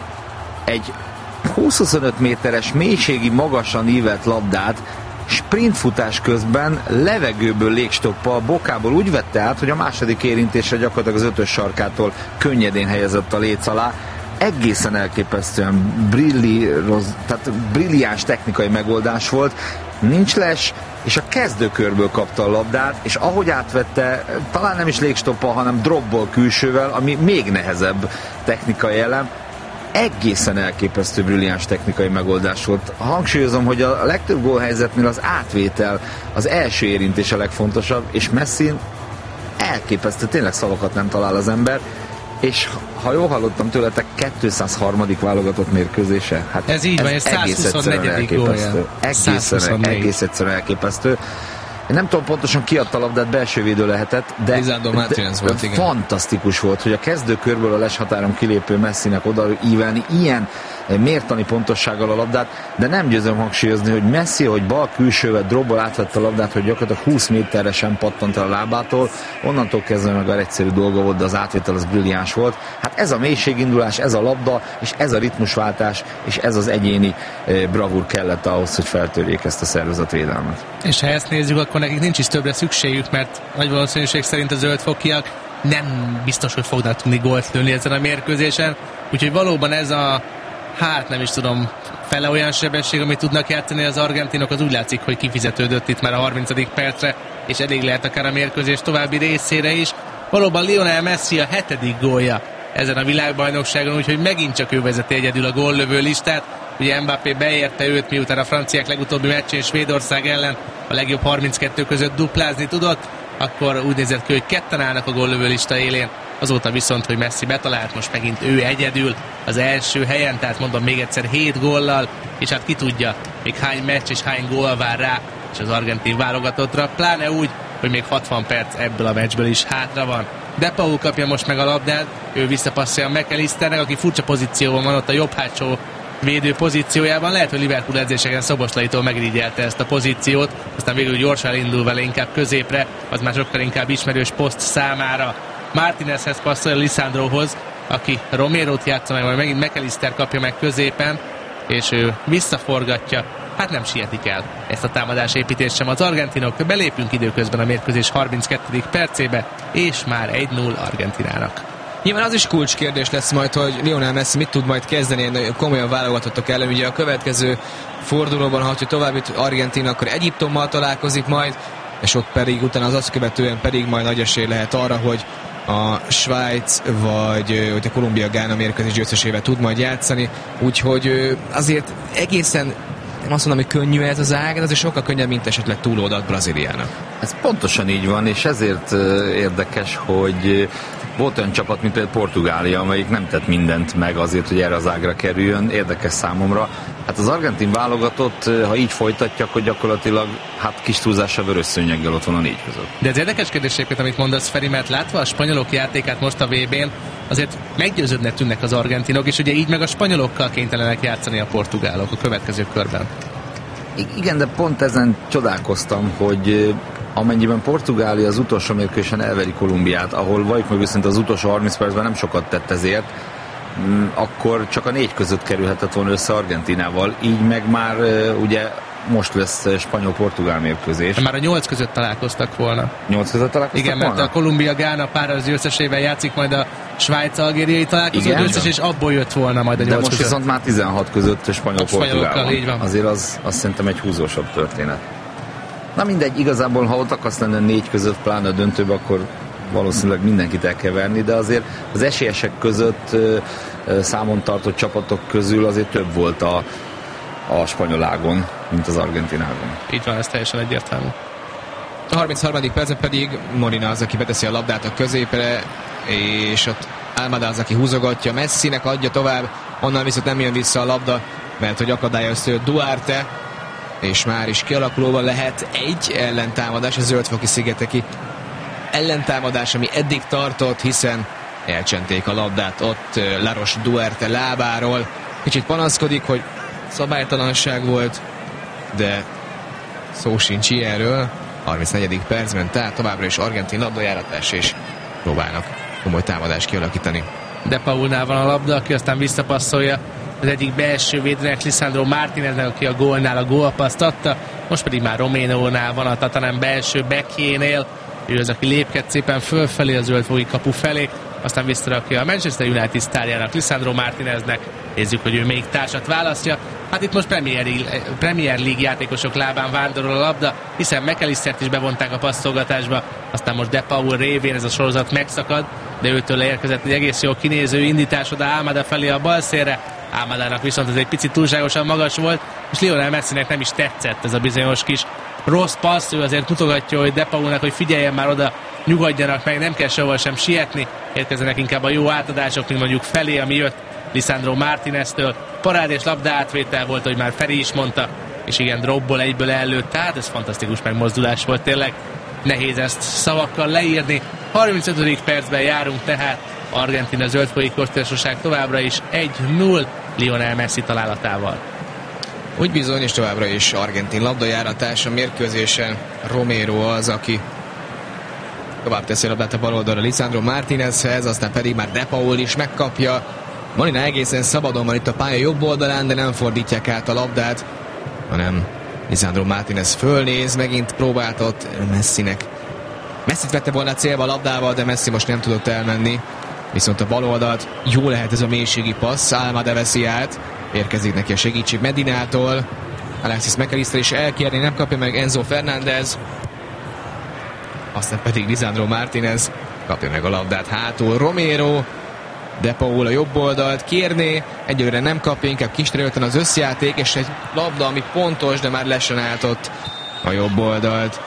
egy húsz-huszonöt méteres mélységi magasan ívelt labdát sprintfutás közben levegőből légstoppal, bokából úgy vette át, hogy a második érintésre gyakorlatilag az ötös sarkától könnyedén helyezett a léc alá. Egészen elképesztően brilliroz, tehát brilliáns technikai megoldás volt. Nincs les, és a kezdőkörből kapta a labdát, és ahogy átvette, talán nem is légstoppal, hanem dropból külsővel, ami még nehezebb technikai elem, egészen elképesztő brilliáns technikai megoldás volt. Hangsúlyozom, hogy a legtöbb gólhelyzetnél az átvétel, az első érintés a legfontosabb, és Messin elképesztő, tényleg szavakat nem talál az ember, és ha jól hallottam tőletek, kétszázharmadik válogatott mérkőzése. Hát ez így van, ez egész egyszerűen elképesztő. Egészen, egész egyszerűen elképesztő. Én nem tudom pontosan ki adta a labdát, belső védő lehetett, de, Lisandro Martínez volt, igen. Fantasztikus volt, hogy a kezdőkörből a leshatáron kilépő Messinek oda ívelni ilyen mértani pontossággal a labdát, de nem győzöm hangsúlyozni, hogy Messi, hogy bal külsővel dropból átvette a labdát, hogy gyakorlatilag húsz méterre sem pattant el a lábától, onnantól kezdve meg a egyszerű dolga volt, de az átvétel az brilliáns volt. Hát ez a mélységindulás, ez a labda, és ez a ritmusváltás, és ez az egyéni bravúr kellett ahhoz, hogy feltörjék ezt a szervezetvédelmet. És ha ezt nézzük, akkor nekik nincs is többre szükségük, mert nagy valószínűség szerint a zöldfokiak nem biztos, hogy fognak tudni gólt lőni ezen a mérkőzésen, úgyhogy valóban ez a hát nem is tudom, fele olyan sebesség, amit tudnak játszani az argentinok, az úgy látszik, hogy kifizetődött itt már a harmincadik percre, és elég lehet akár a mérkőzés további részére is. Valóban Lionel Messi a hetedik gólja ezen a világbajnokságon, úgyhogy megint csak ő vezeti egyedül a góllövő listát. Ugye Mbappé beérte őt, miután a franciák legutóbbi meccsén Svédország ellen a legjobb harminckettő között duplázni tudott, akkor úgy nézett ki, hogy ketten állnak a góllövő lista élén. Azóta viszont, hogy Messi betalált, most megint ő egyedül az első helyen, tehát mondom még egyszer hét góllal, és hát ki tudja, még hány meccs és hány gól vár rá, és az argentin válogatottra, pláne úgy, hogy még hatvan perc ebből a meccsből is hátra van. De Paul kapja most meg a labdát, ő visszapasszolja McAllisternek, aki furcsa pozícióban van ott a jobb hátsó védő pozíciójában. Lehet, hogy Liverpool edzéseken Szoboszlaitól megrigyelte ezt a pozíciót, aztán végül gyorsan indul vele inkább középre, az már sokkal inkább ismerős poszt számára. Martinezhez passzol Lisandrohoz, aki Romérót játsza meg, majd megint McAllister kapja meg középen, és ő visszaforgatja. Hát nem sietik el ezt a támadásépítést sem az argentinok. Belépünk időközben a mérkőzés harminckettedik percébe, és már egy null Argentinának. Nyilván az is kulcskérdés lesz majd, hogy Lionel Messi mit tud majd kezdeni komolyan válogatottak ellen. Ugye a következő fordulóban, ha tovább jut Argentina, akkor Egyiptommal találkozik majd, és ott pedig utána az azt követően pedig majd nagy esély lehet arra, hogy a Svájc vagy hogy a Kolumbia-Gána mérkőzés győztesével tud majd játszani, úgyhogy azért egészen nem azt mondom, hogy könnyű ez az ág, de azért sokkal könnyebb, mint esetleg túlódat Brazíliának. Ez pontosan így van, és ezért érdekes, hogy volt olyan csapat, mint például Portugália, amelyik nem tett mindent meg azért, hogy erre az ágra kerüljön. Érdekes számomra. Hát az argentin válogatott, ha így folytatja, akkor gyakorlatilag hát kis túlzással vörös szőnyeggel ott van a négy között. De ez érdekes kérdéseket, amit mondasz, Feri, mert látva a spanyolok játékát most a vé bén, azért meggyőződnek tűnnek az argentinok, és ugye így meg a spanyolokkal kénytelenek játszani a portugálok a következő körben. Igen, de pont ezen csodálkoztam, hogy amennyiben Portugália az utolsó mérkőzésen elveri Kolumbiát, ahol valljuk meg viszont az utolsó harminc percben nem sokat tett ezért, akkor csak a négy között kerülhetett volna össze Argentinával, így meg már ugye most lesz spanyol-portugál mérkőzés. Már a nyolc között találkoztak volna. Nyolc között találkoztak Igen, volna? mert a Kolumbia-Gána pár az győztesével játszik majd a Svájc-algériai találkozó győztes, és abból jött volna majd a nyolc De most között. viszont már tizenhat között spanyol-portugál így van. Azért az, azt szerintem egy húzósabb történet. Na mindegy, igazából ha ott akarsz lenni négy között, pláne a döntőbe, akkor valószínűleg mindenkit el kell verni, de azért az esélyesek között számon tartott csapatok közül azért több volt a, a spanyol ágon, mint az argentin ágon. Így van, ez teljesen egyértelmű. A harmincharmadik percen pedig Molina az, aki beteszi a labdát a középre, és ott Almada az, aki húzogatja, Messinek adja tovább, onnan viszont nem jön vissza a labda, mert hogy akadályozta őt Duarte, és már is kialakulóban lehet egy ellentámadás, a zöldfoki szigeteki ellentámadás, ami eddig tartott, hiszen elcsenték a labdát ott Laros Duarte lábáról. Kicsit panaszkodik, hogy szabálytalanság volt, de szó sincs ilyenről. harmincnegyedik percben, tehát továbbra is argentin labdajáratás, és próbálnak komoly támadást kialakítani. De Paulnál van a labda, aki aztán visszapasszolja az egyik belső védőnek, Lisandro Martineznek, aki a gólnál a gólpaszt adta, most pedig már Roménónál van, a Tatanem belső backjénél, ő az, aki lépked szépen fölfelé a zöldfoki kapu felé, aztán visszarakja a Manchester United sztárjának, Lisandro Martineznek. Nézzük, hogy ő még társat választja. Hát itt most Premier League, Premier League játékosok lábán vándorol a labda, hiszen McAllistert is bevonták a passzolgatásba, aztán most De Paul révén ez a sorozat megszakad, de őtől érkezett egy egész jó kinéző indítás oda Almada felé a balszélre. Almadának viszont ez egy picit túlságosan magas volt, és Lionel Messinek nem is tetszett ez a bizonyos kis rossz passz, ő azért mutogatja, hogy De Paulnak, hogy figyeljen már oda, nyugodjanak meg, nem kell sehol sem sietni, érkezzenek inkább a jó átadások, mint mondjuk felé, ami jött Lisandro Martineztől. Parádés labda átvétel volt, hogy már Feri is mondta, és igen, dropból egyből előtt, tehát ez fantasztikus megmozdulás volt tényleg. Nehéz ezt szavakkal leírni. harmincötödik percben járunk tehát, Argentina zöldfoki köztársaság továbbra is egy null Lionel Messi találatával. Úgy bizony, és továbbra is argentin labdajáratás a mérkőzésen. Romero az, aki tovább teszi a labdát a bal oldalra Lisandro Martinezhez, aztán pedig már De Paul is megkapja. Molina egészen szabadon van itt a pálya jobb oldalán, de nem fordítják át a labdát, hanem Lisandro Martinez fölnéz, megint próbáltott Messinek. Messit vette volna célba a labdával, de Messi most nem tudott elmenni. Viszont a bal oldalt jó lehet ez a mélységi passz, Almada veszi át, érkezik neki a segítség Medinától, Alexis McAllister is elkérni, nem kapja meg Enzo Fernández, aztán pedig Lisandro Martinez kapja meg a labdát hátul, Romero, De Paul a jobb oldalt kérné, egyelőre nem kapja, inkább kis területen az összjáték, és egy labda, ami pontos, de már lesen álltott a jobb oldalt.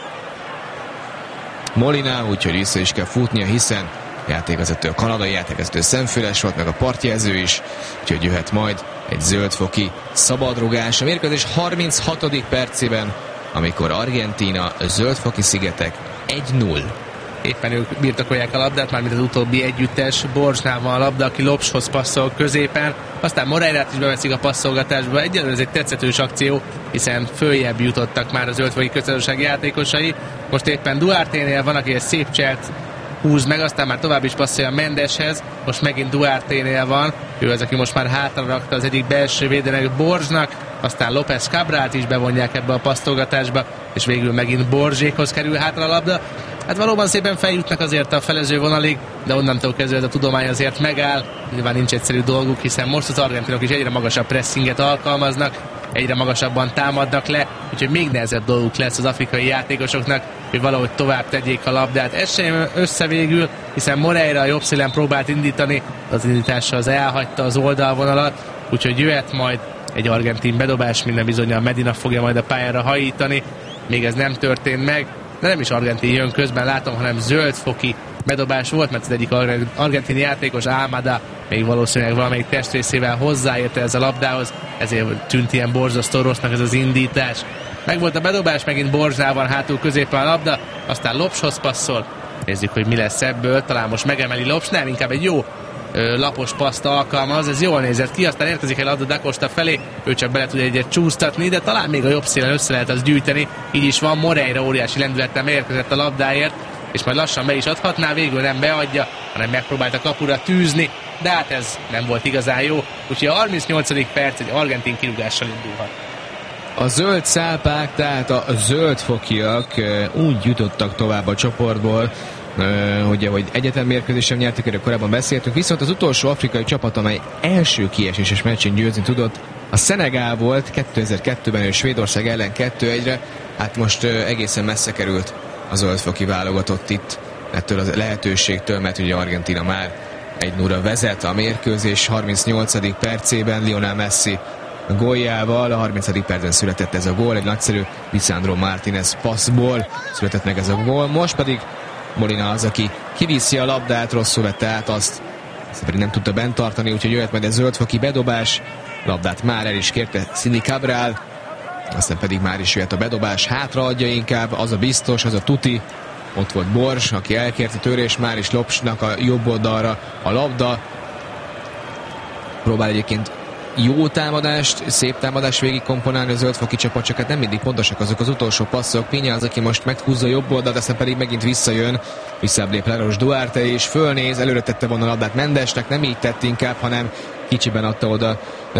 Molina, úgyhogy vissza is kell futnia, hiszen játékvezető, a kanadai játékvezető szemfüles volt, meg a partjelző is, úgyhogy jöhet majd egy zöldfoki szabadrugás. A mérkőzés harminchatodik percében, amikor Argentína zöldfoki szigetek egy null. Éppen ők birtokolják a labdát, mármint az utóbbi együttes. Borsnál van a labda, aki Lopshoz passzol középen, aztán Moreirát is beveszik a passzolgatásba. Egyelőre ez egy tetszetős akció, hiszen följebb jutottak már a zöldfoki köztársaság játékosai. Most éppen Duarte-nél van, aki egy szép cselt húz meg, aztán már tovább is passzolja Mendeshez, most megint Duarte-nél van, ő az, aki most már hátra rakta az egyik belső védőnek, Borzsnak, aztán López Cabralt is bevonják ebbe a passzolgatásba, és végül megint Borzsékhoz kerül hátra a labda. Hát valóban szépen feljutnak azért a felező vonalig, de onnantól kezdve ez a tudomány azért megáll, nyilván nincs egyszerű dolguk, hiszen most az argentinok is egyre magasabb pressinget alkalmaznak, egyre magasabban támadnak le, úgyhogy még nehezebb dolguk lesz az afrikai játékosoknak, hogy valahogy tovább tegyék a labdát. Ez sem összevégül, hiszen Moreira a jobb szélen próbált indítani, az indítása az elhagyta az oldalvonalat, úgyhogy jöhet majd egy argentin bedobás, minden bizonnyal Medina fogja majd a pályára hajítani, még ez nem történt meg, de nem is argentin jön közben, látom, hanem zöldfoki bedobás volt, mert az egyik argentin játékos, Almada, még valószínűleg valamelyik testrészével hozzáérte ez a labdához, ezért tűnt ilyen borzasztó rossznak ez az indítás. Megvolt a bedobás, megint Borzsnál van hátul középen a labda, aztán Lopshoz passzol. Nézzük, hogy mi lesz ebből, talán most megemeli Lops, nem, inkább egy jó ö, lapos paszt alkalmaz, ez jól nézett ki, aztán érkezik egy labda Da Costa felé, ő csak bele tud egyet csúsztatni, de talán még a jobb szélen össze lehet az gyűjteni, így is van, Moreira óriási lendülettel érkezett a labdáért, és majd lassan be is adhatná, végül nem beadja, hanem megpróbált a kapura tűzni, de hát ez nem volt igazán jó, úgyhogy a harmincnyolcadik perc egy argentin kirúgással indulhat. A zöld szálpák, tehát a zöldfokiak úgy jutottak tovább a csoportból, hogy, hogy egyetem mérkőzésen nyertek, erről korábban beszéltünk, viszont az utolsó afrikai csapat, amely első kieséses meccsén győzni tudott, a Szenegál volt, kétezer-kettőben ő Svédország ellen kettő egyre, hát most egészen messze került a zöldfoki válogatott itt ettől a lehetőségtől, mert ugye Argentína már egy nulla vezet a mérkőzés harmincnyolcadik percében Lionel Messi góljával, a harmincadik percben született ez a gól, egy nagyszerű Lisandro Martinez passzból született meg ez a gól, most pedig Molina az, aki kiviszi a labdát, rosszul vette át azt, azt pedig nem tudta bent tartani, úgyhogy jöhet majd egy zöldfoki bedobás, labdát már el is kérte Cindy Cabral, aztán pedig már is jöhet a bedobás, hátraadja inkább, az a biztos, az a tuti, ott volt Borzs, aki elkérte törés, már is Lopsnak a jobb oldalra a labda, próbál egyébként jó támadást, szép támadást végig komponálni a zöldfoki csapat, csak hát nem mindig pontosak azok az utolsó passzok. Pinya az, aki most meghúzza jobb oldalt, aztán pedig megint visszajön, visszább Leros Duarte és fölnéz, előre tette volna a labdát Mendesnek, nem így tett inkább, hanem kicsiben adta oda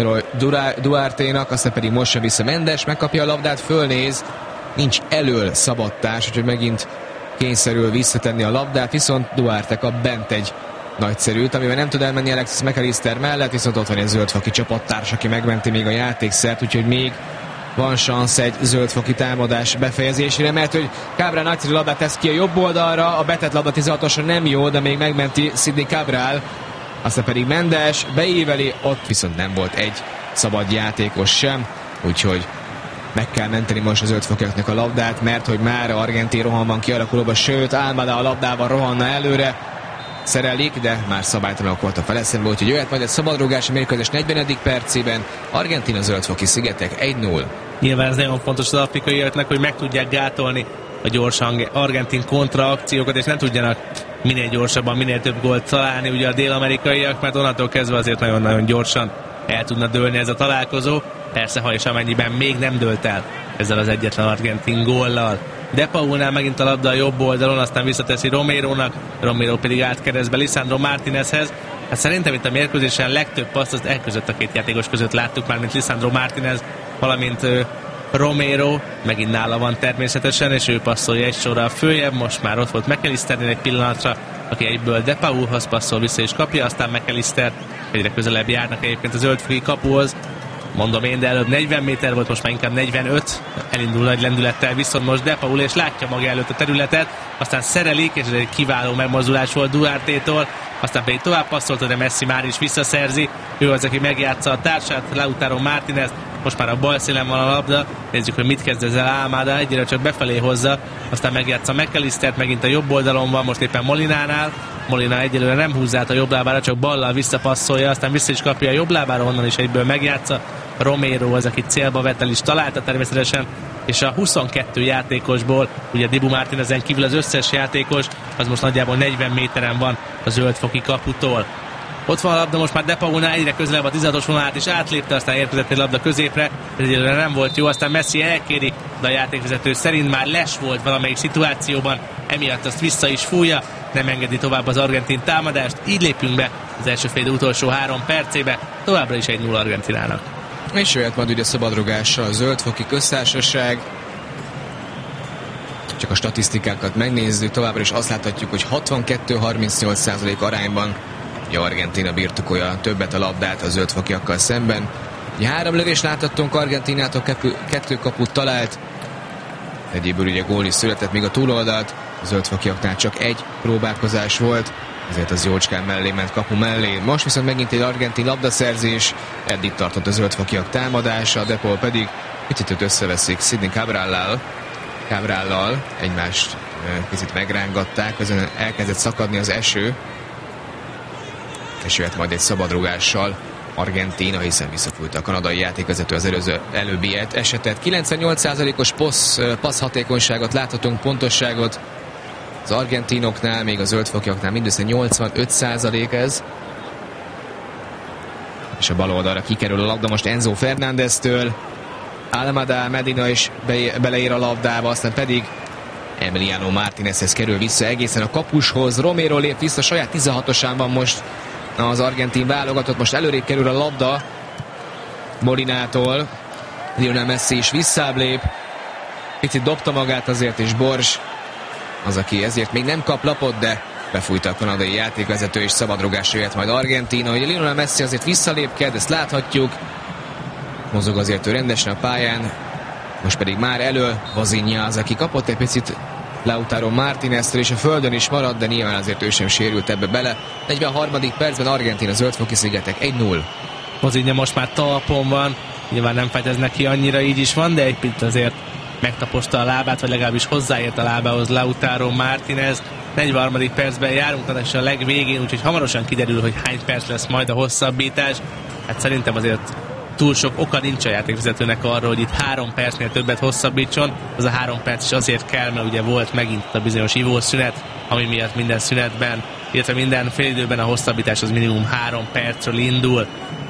Duarte-nak, aztán pedig most sem vissza Mendes, megkapja a labdát, fölnéz, nincs elől szabadtás, úgyhogy megint kényszerül visszatenni a labdát, viszont Duarte kap bent egy nagyszerűt, amivel nem tud elmenni Alexis McAllister mellett, viszont ott van egy zöldfoki csapattárs, aki megmenti még a játékszert, úgyhogy még van szansz egy zöldfoki támadás befejezésére, mert hogy Cabral nagyszerű labdát tesz ki a jobb oldalra, a betett labda tizenhatosan nem jó, de még megmenti Sidney Cabral, aztán pedig Mendes beíveli, ott viszont nem volt egy szabad játékos sem, úgyhogy meg kell menteni most az zöldfokiaknak a labdát, mert hogy már argentin rohan van kialakulóban, sőt Almada a labdával rohanna előre, szerelik, de már szabálytalanok voltak vele szembe, úgyhogy jöhet majd egy szabadrúgás a mérkőzés negyvenedik percében. Argentina zöldfoki szigetek egy null. Nyilván ez nagyon fontos az afrikaiaknak, hogy meg tudják gátolni a gyors argentin kontraakciókat, és nem tudjanak minél gyorsabban, minél több gólt találni ugye a dél-amerikaiak, mert onnantól kezdve azért nagyon-nagyon gyorsan el tudna dőlni ez a találkozó. Persze, ha és amennyiben még nem dőlt el ezzel az egyetlen argentin góllal. De Paulnál megint a labda a jobb oldalon, aztán visszateszi Romérónak, Romero pedig átkeresztbe Lisandro Martinezhez. Hát szerintem itt a mérkőzésen legtöbb paszt az elközött a két játékos között láttuk már, mint Lisandro Martinez, valamint uh, Romero, megint nála van természetesen, és ő passzolja egy sorral följebb, most már ott volt McAllisternél egy pillanatra, aki egyből De Paulhoz passzol vissza és kapja, aztán McAllister egyre közelebb járnak egyébként az zöldfoki kapuhoz. Mondom én, de előbb negyven méter volt, most már inkább negyvenöt, elindul nagy lendülettel, viszont most De Paul és látja maga előtt a területet, aztán szerelik, és ez egy kiváló megmozdulás volt Duarte-tól, aztán pedig tovább passzolta, de Messi már is visszaszerzi, ő az, aki megjátsza a társát, Lautaro Martinez, most már a bal szélen van a labda, nézzük, hogy mit kezd ezzel Almada, egyre csak befelé hozza, aztán megjátsza McAllistert, megint a jobb oldalon van, most éppen Molinánál, Molina egyelőre nem húzza át a jobb lábára, csak ballal visszapasszolja, aztán vissza is kapja a jobb lábára, onnan is egyből megjátsza. Romero az, aki célba vett, el is találta természetesen, és a huszonkettő játékosból, ugye Dibu Martinezen kívül az összes játékos, az most nagyjából negyven méteren van a zöldfoki kaputól. Ott van a labda, most már De Paulnál egyre közelebb a tizenhatos vonalát is átlépte, aztán érkezett egy labda középre, ez egyelőre nem volt jó, aztán Messi elkéri, de a játékvezető szerint már les volt valamelyik szituációban, emiatt azt vissza is fújja, nem engedi tovább az argentin támadást, így lépünk be az első fél utolsó három percébe, továbbra is egy null Argentinának. És jöhet majd ugye szabadrugással a zöldfoki köztársaság. Csak a statisztikákat megnézzük, továbbra is azt láthatjuk, hogy hatvankettő harmincnyolc százalék arányban Argentína birtokolja többet a labdát a zöldfokiakkal szemben. Ugye három lövést láthattunk Argentinától, kettő kaput talált, egyéből ugye gól is született, még a túloldalt a zöldfokiaknál csak egy próbálkozás volt, ezért az jócskán mellé ment kapu mellé. Most viszont megint egy argentin labdaszerzés, eddig tartott a zöldfokiak támadása, De Paul pedig picit összeveszik Sidney Cabrallal, Cabrallal, egymást picit megrángatták, ezen elkezdett szakadni az eső, és jöhet majd egy szabadrugással Argentína, hiszen visszafújta a kanadai játékvezető az előző, előbbi esetet. kilencvennyolc százalékos passz, passz hatékonyságot láthatunk, pontosságot az argentinoknál, még a zöldfokiaknál mindössze nyolcvanöt százalék ez. És a bal oldalra kikerül a labda most Enzo Fernándeztől. Almada Medina is be, beleér a labdába, aztán pedig Emiliano Martinezhez kerül vissza egészen a kapushoz. Romero lép vissza, saját tizenhatosán van most az argentin válogatott, most előrébb kerül a labda Molinától. Lionel Messi is visszább lép, picit dobta magát azért, és Borges az, aki ezért még nem kap lapot, de befújta a kanadai játékvezető, és szabadrugásra jöhet majd Argentína. Ugye Lionel Messi azért visszalépked, ezt láthatjuk, mozog azért ő rendesen a pályán, most pedig már elő Vozinha az, aki kapott egy picit Lautaro Martineztől, és a földön is maradt, de nyilván azért ő sem sérült ebbe bele. negyvenharmadik percben Argentína zöldfoki szigetek egy null. Vozinha most már talpon van, nyilván nem fájt ez neki annyira, így is van, de egy picit azért megtaposta a lábát, vagy legalábbis hozzáért a lábához Lautaro Martinez. negyvenharmadik percben járunk, és a legvégén, úgyhogy hamarosan kiderül, hogy hány perc lesz majd a hosszabbítás. Hát szerintem azért túl sok oka nincs a játékvezetőnek arra, hogy itt három percnél többet hosszabbítson. Az a három perc is azért kell, mert ugye volt megint a bizonyos ivószünet, ami miatt minden szünetben, illetve minden félidőben a hosszabbítás az minimum három percről indul.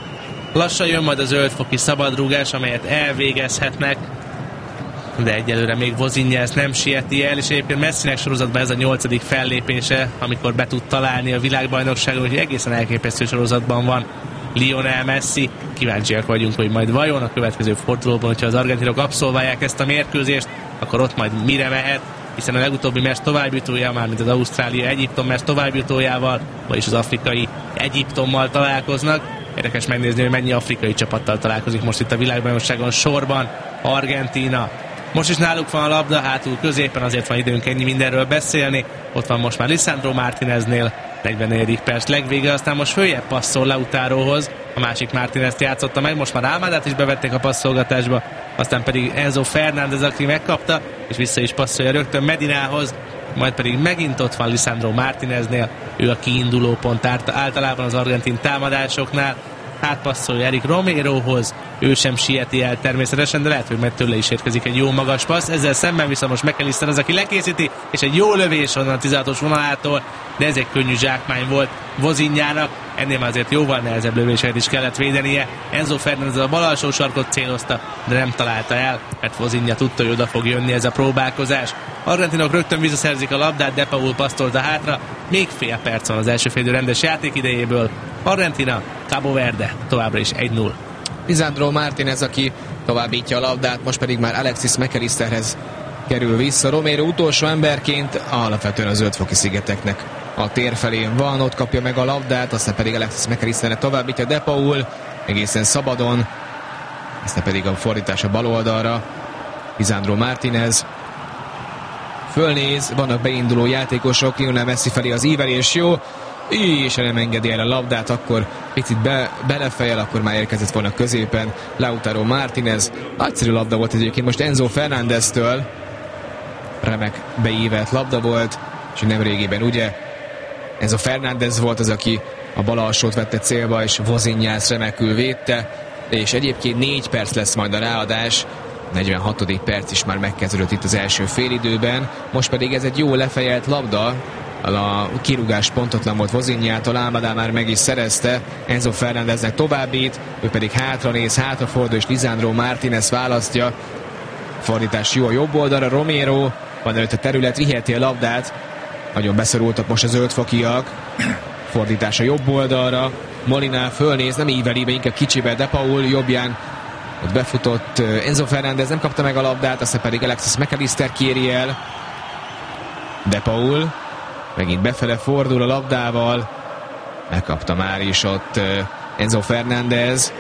Lassan jön majd a zöldfoki szabadrúgás, amelyet elvégezhetnek, de egyelőre még Vozinja ezt nem sieti el, és egyébként Messinek sorozatban ez a nyolcadik fellépése, amikor be tud találni a világbajnokságon, hogy egészen elképesztő sorozatban van Lionel Messi. Kíváncsiak vagyunk, hogy majd vajon a következő fordulóban, hogyha az argentinok abszolválják ezt a mérkőzést, akkor ott majd mire mehet, hiszen a legutóbbi meccs továbbjutója, mármint az Ausztrália-Egyiptom meccs továbbjutójával, vagyis az afrikai Egyiptommal találkoznak. Érdekes megnézni, hogy mennyi afrikai csapattal találkozik most itt a világbajnokságon sorban Argentína. Most is náluk van a labda, hátul középen, azért van időnk ennyi mindenről beszélni. Ott van most már Lisandro Martineznél, negyvennegyedik perc legvége, aztán most följebb passzol Lautaróhoz, a másik Martinezt játszotta meg, most már Almadát is bevették a passzolgatásba, aztán pedig Enzo Fernández, aki megkapta, és vissza is passzolja rögtön Medinához, majd pedig megint ott van Lisandro Martineznél, ő a kiinduló pont általában az argentin támadásoknál, átpasszolja Eric Romerohoz, ő sem sieti el természetesen, de lehet, hogy meg tőle is érkezik egy jó magas passz, ezzel szemben viszont most McAllister az, aki lekészíti, és egy jó lövés onnan a tizenhatos vonalától, de ez egy könnyű zsákmány volt Vozinjának, ennél már azért jóval nehezebb lövéseket is kellett védenie. Enzo Fernández a bal alsó sarkot célozta, de nem találta el, mert Vozinja tudta, hogy oda fog jönni ez a próbálkozás. Argentinok rögtön visszaszerzik a labdát, De Paul passzolta hátra, még fél perc van az első félidő rendes játék idejéből. Argentina, Cabo Verde, továbbra is egy null. Lisandro Martinez, aki továbbítja a labdát, most pedig már Alexis McAllisterhez kerül vissza. Romero utolsó emberként alapvetően a zöldfoki szigeteknek a tér felén van, ott kapja meg a labdát, aztán pedig Alexis McAllisternek továbbítja De Paul, egészen szabadon, aztán pedig a fordítás a bal oldalra. Lisandro Martinez fölnéz, vannak beinduló játékosok, Lionel Messi felé az ívelés jó, és nem engedi el a labdát, akkor picit be, belefejel, akkor már érkezett volna középen Lautaro Martinez. Nagyszerű labda volt egyébként most Enzo Fernándeztől, remek beívelt labda volt, és nemrégében ugye Enzo Fernández volt az, aki a bal alsót vette célba, és Vozinját remekül védte, és egyébként négy perc lesz majd a ráadás, negyvenhatodik perc is már megkezdődött itt az első félidőben, most pedig ez egy jó lefejelt labda, a kirúgás pontotlan volt Vozinjától, Almada már meg is szerezte, Enzo Fernándeznek továbbít, ő pedig hátra néz, hátrafordul, és Lisandro Martinez választja. Fordítás jó a jobb oldalra, Romero van előtt a terület, viheti a labdát, nagyon beszorultak most a zöldfokiak, fordítás a jobb oldalra, Molina fölnéz, nem íveli be, inkább kicsibe, De Paul jobbján ott befutott Enzo Fernández, nem kapta meg a labdát, aztán pedig Alexis McAllister kéri el. De Paul megint befele fordul a labdával, megkapta már is ott Enzo Fernández.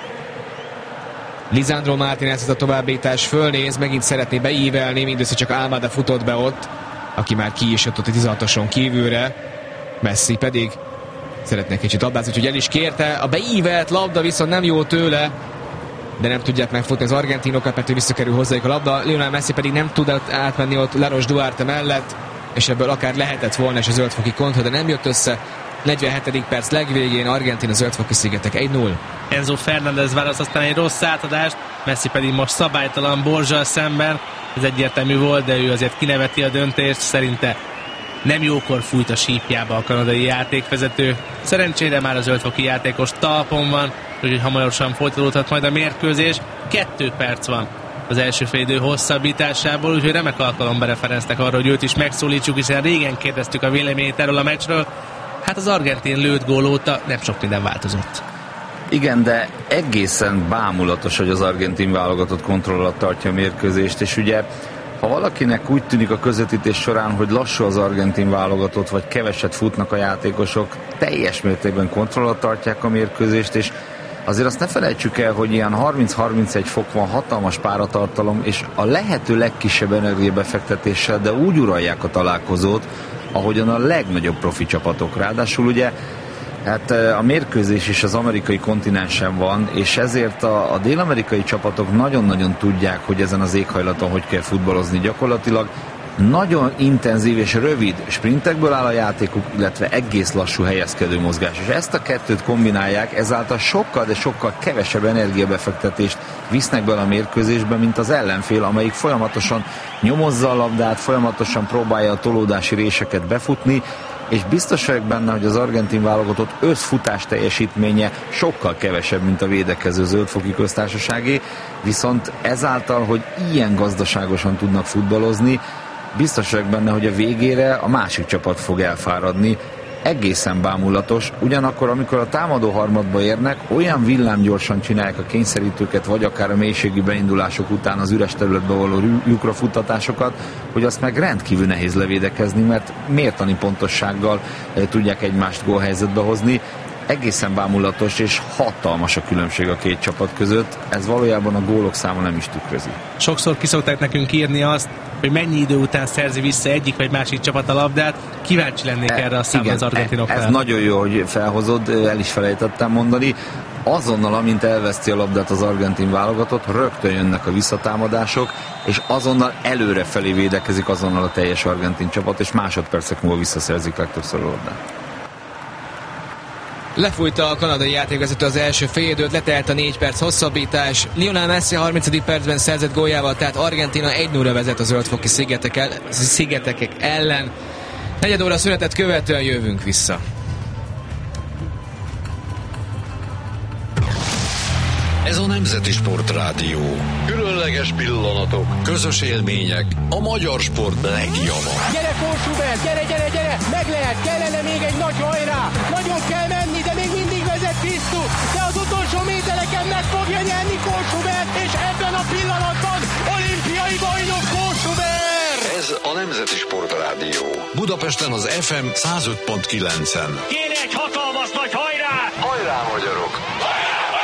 Lisandro Martinez a továbbítás, fölnéz, megint szeretné beívelni, mindössze csak Almada futott be ott, aki már ki is jött ott a tizenhatoson kívülre. Messi pedig szeretne kicsit labdázni, úgyhogy el is kérte. A beívelt labda viszont nem jó tőle, de nem tudják megfutni az argentinokat, mert ő visszakerül hozzájuk a labda. Lionel Messi pedig nem tud átmenni ott Laros Duarte mellett, és ebből akár lehetett volna és a zöldfoki kontra, de nem jött össze. negyvenhetedik perc legvégén Argentina zöldfoki szigetek egy null. Enzo Fernández választ aztán egy rossz átadást, Messi pedig most szabálytalan Borzzsal szemben. Ez egyértelmű volt, de ő azért kineveti a döntést, szerinte nem jókor fújt a sípjába a kanadai játékvezető. Szerencsére már a zöldfoki játékos talpon van, úgyhogy hamarosan folytatódhat majd a mérkőzés. Kettő perc van az első félidő hosszabbításából, úgyhogy remek alkalomba referenztek arra, hogy őt is megszólítsuk, hiszen régen kérdeztük a véleményét erről a meccsről. Hát az argentin lőtt gól óta nem sok minden változott. Igen, de egészen bámulatos, hogy az argentin válogatott kontroll alatt tartja a mérkőzést, és ugye ha valakinek úgy tűnik a közvetítés során, hogy lassú az argentin válogatott, vagy keveset futnak a játékosok, teljes mértékben kontroll alatt tartják a mérkőzést, és azért azt ne felejtsük el, hogy ilyen harminc-harmincegy fok van, hatalmas páratartalom, és a lehető legkisebb energiabefektetéssel, de úgy uralják a találkozót, ahogyan a legnagyobb profi csapatok. Ráadásul ugye hát a mérkőzés is az amerikai kontinensen van, és ezért a, a dél-amerikai csapatok nagyon-nagyon tudják, hogy ezen az éghajlaton hogy kell futballozni. Gyakorlatilag nagyon intenzív és rövid sprintekből áll a játékuk, illetve egész lassú helyezkedő mozgás. És ezt a kettőt kombinálják, ezáltal sokkal, de sokkal kevesebb energiabefektetést visznek bele a mérkőzésbe, mint az ellenfél, amelyik folyamatosan nyomozza a labdát, folyamatosan próbálja a tolódási réseket befutni, és biztos vagyok benne, hogy az argentin válogatott összfutás teljesítménye sokkal kevesebb, mint a védekező Zöld-foki Köztársaságé, viszont ezáltal, hogy ilyen gazdaságosan tudnak futballozni, biztos vagyok benne, hogy a végére a másik csapat fog elfáradni. Egészen bámulatos, ugyanakkor amikor a támadó harmadba érnek, olyan villámgyorsan csinálják a kényszerítőket, vagy akár a mélységi beindulások után az üres területbe való lyukra futtatásokat, hogy azt meg rendkívül nehéz levédekezni, mert mértani pontossággal e, tudják egymást gólhelyzetbe hozni. Egészen bámulatos és hatalmas a különbség a két csapat között, ez valójában a gólok száma nem is tükrözi. Sokszor kiszokták nekünk írni azt, hogy mennyi idő után szerzi vissza egyik vagy másik csapat a labdát. Kíváncsi lennék e, erre a számra az argentinoknál. Ez nagyon jó, hogy felhozod, el is felejtettem mondani. Azonnal, amint elveszti a labdát az argentin válogatott, rögtön jönnek a visszatámadások, és azonnal előrefelé védekezik azonnal a teljes argentin csapat, és másodpercek múlva visszaszerzik legtöbbször a labdát. Lefújta a kanadai játékvezető az első félidőt, letelt a négy perc hosszabbítás. Lionel Messi a harmincadik percben szerzett góljával, tehát Argentína egy nulla vezet a Zöld-foki szigetek el, szigetekek ellen. Negyed óra szünetet követően jövünk vissza. Ez a Nemzeti Sportrádió. Különleges pillanatok, közös élmények, a magyar sport legjava. Gyere Kósubert, gyere, gyere, gyere! Meg lehet, kellene még egy nagy hajrá! Nagyon kell menni, de még mindig vezet Krisztus! De az utolsó métereken meg fogja nyerni Kósubert, és ebben a pillanatban olimpiai bajnok Kósubert! Ez a Nemzeti Sportrádió. Budapesten az ef em száz öt pont kilencen. Kéne egy hatalmas nagy hajrá! Hajrá, magyarok!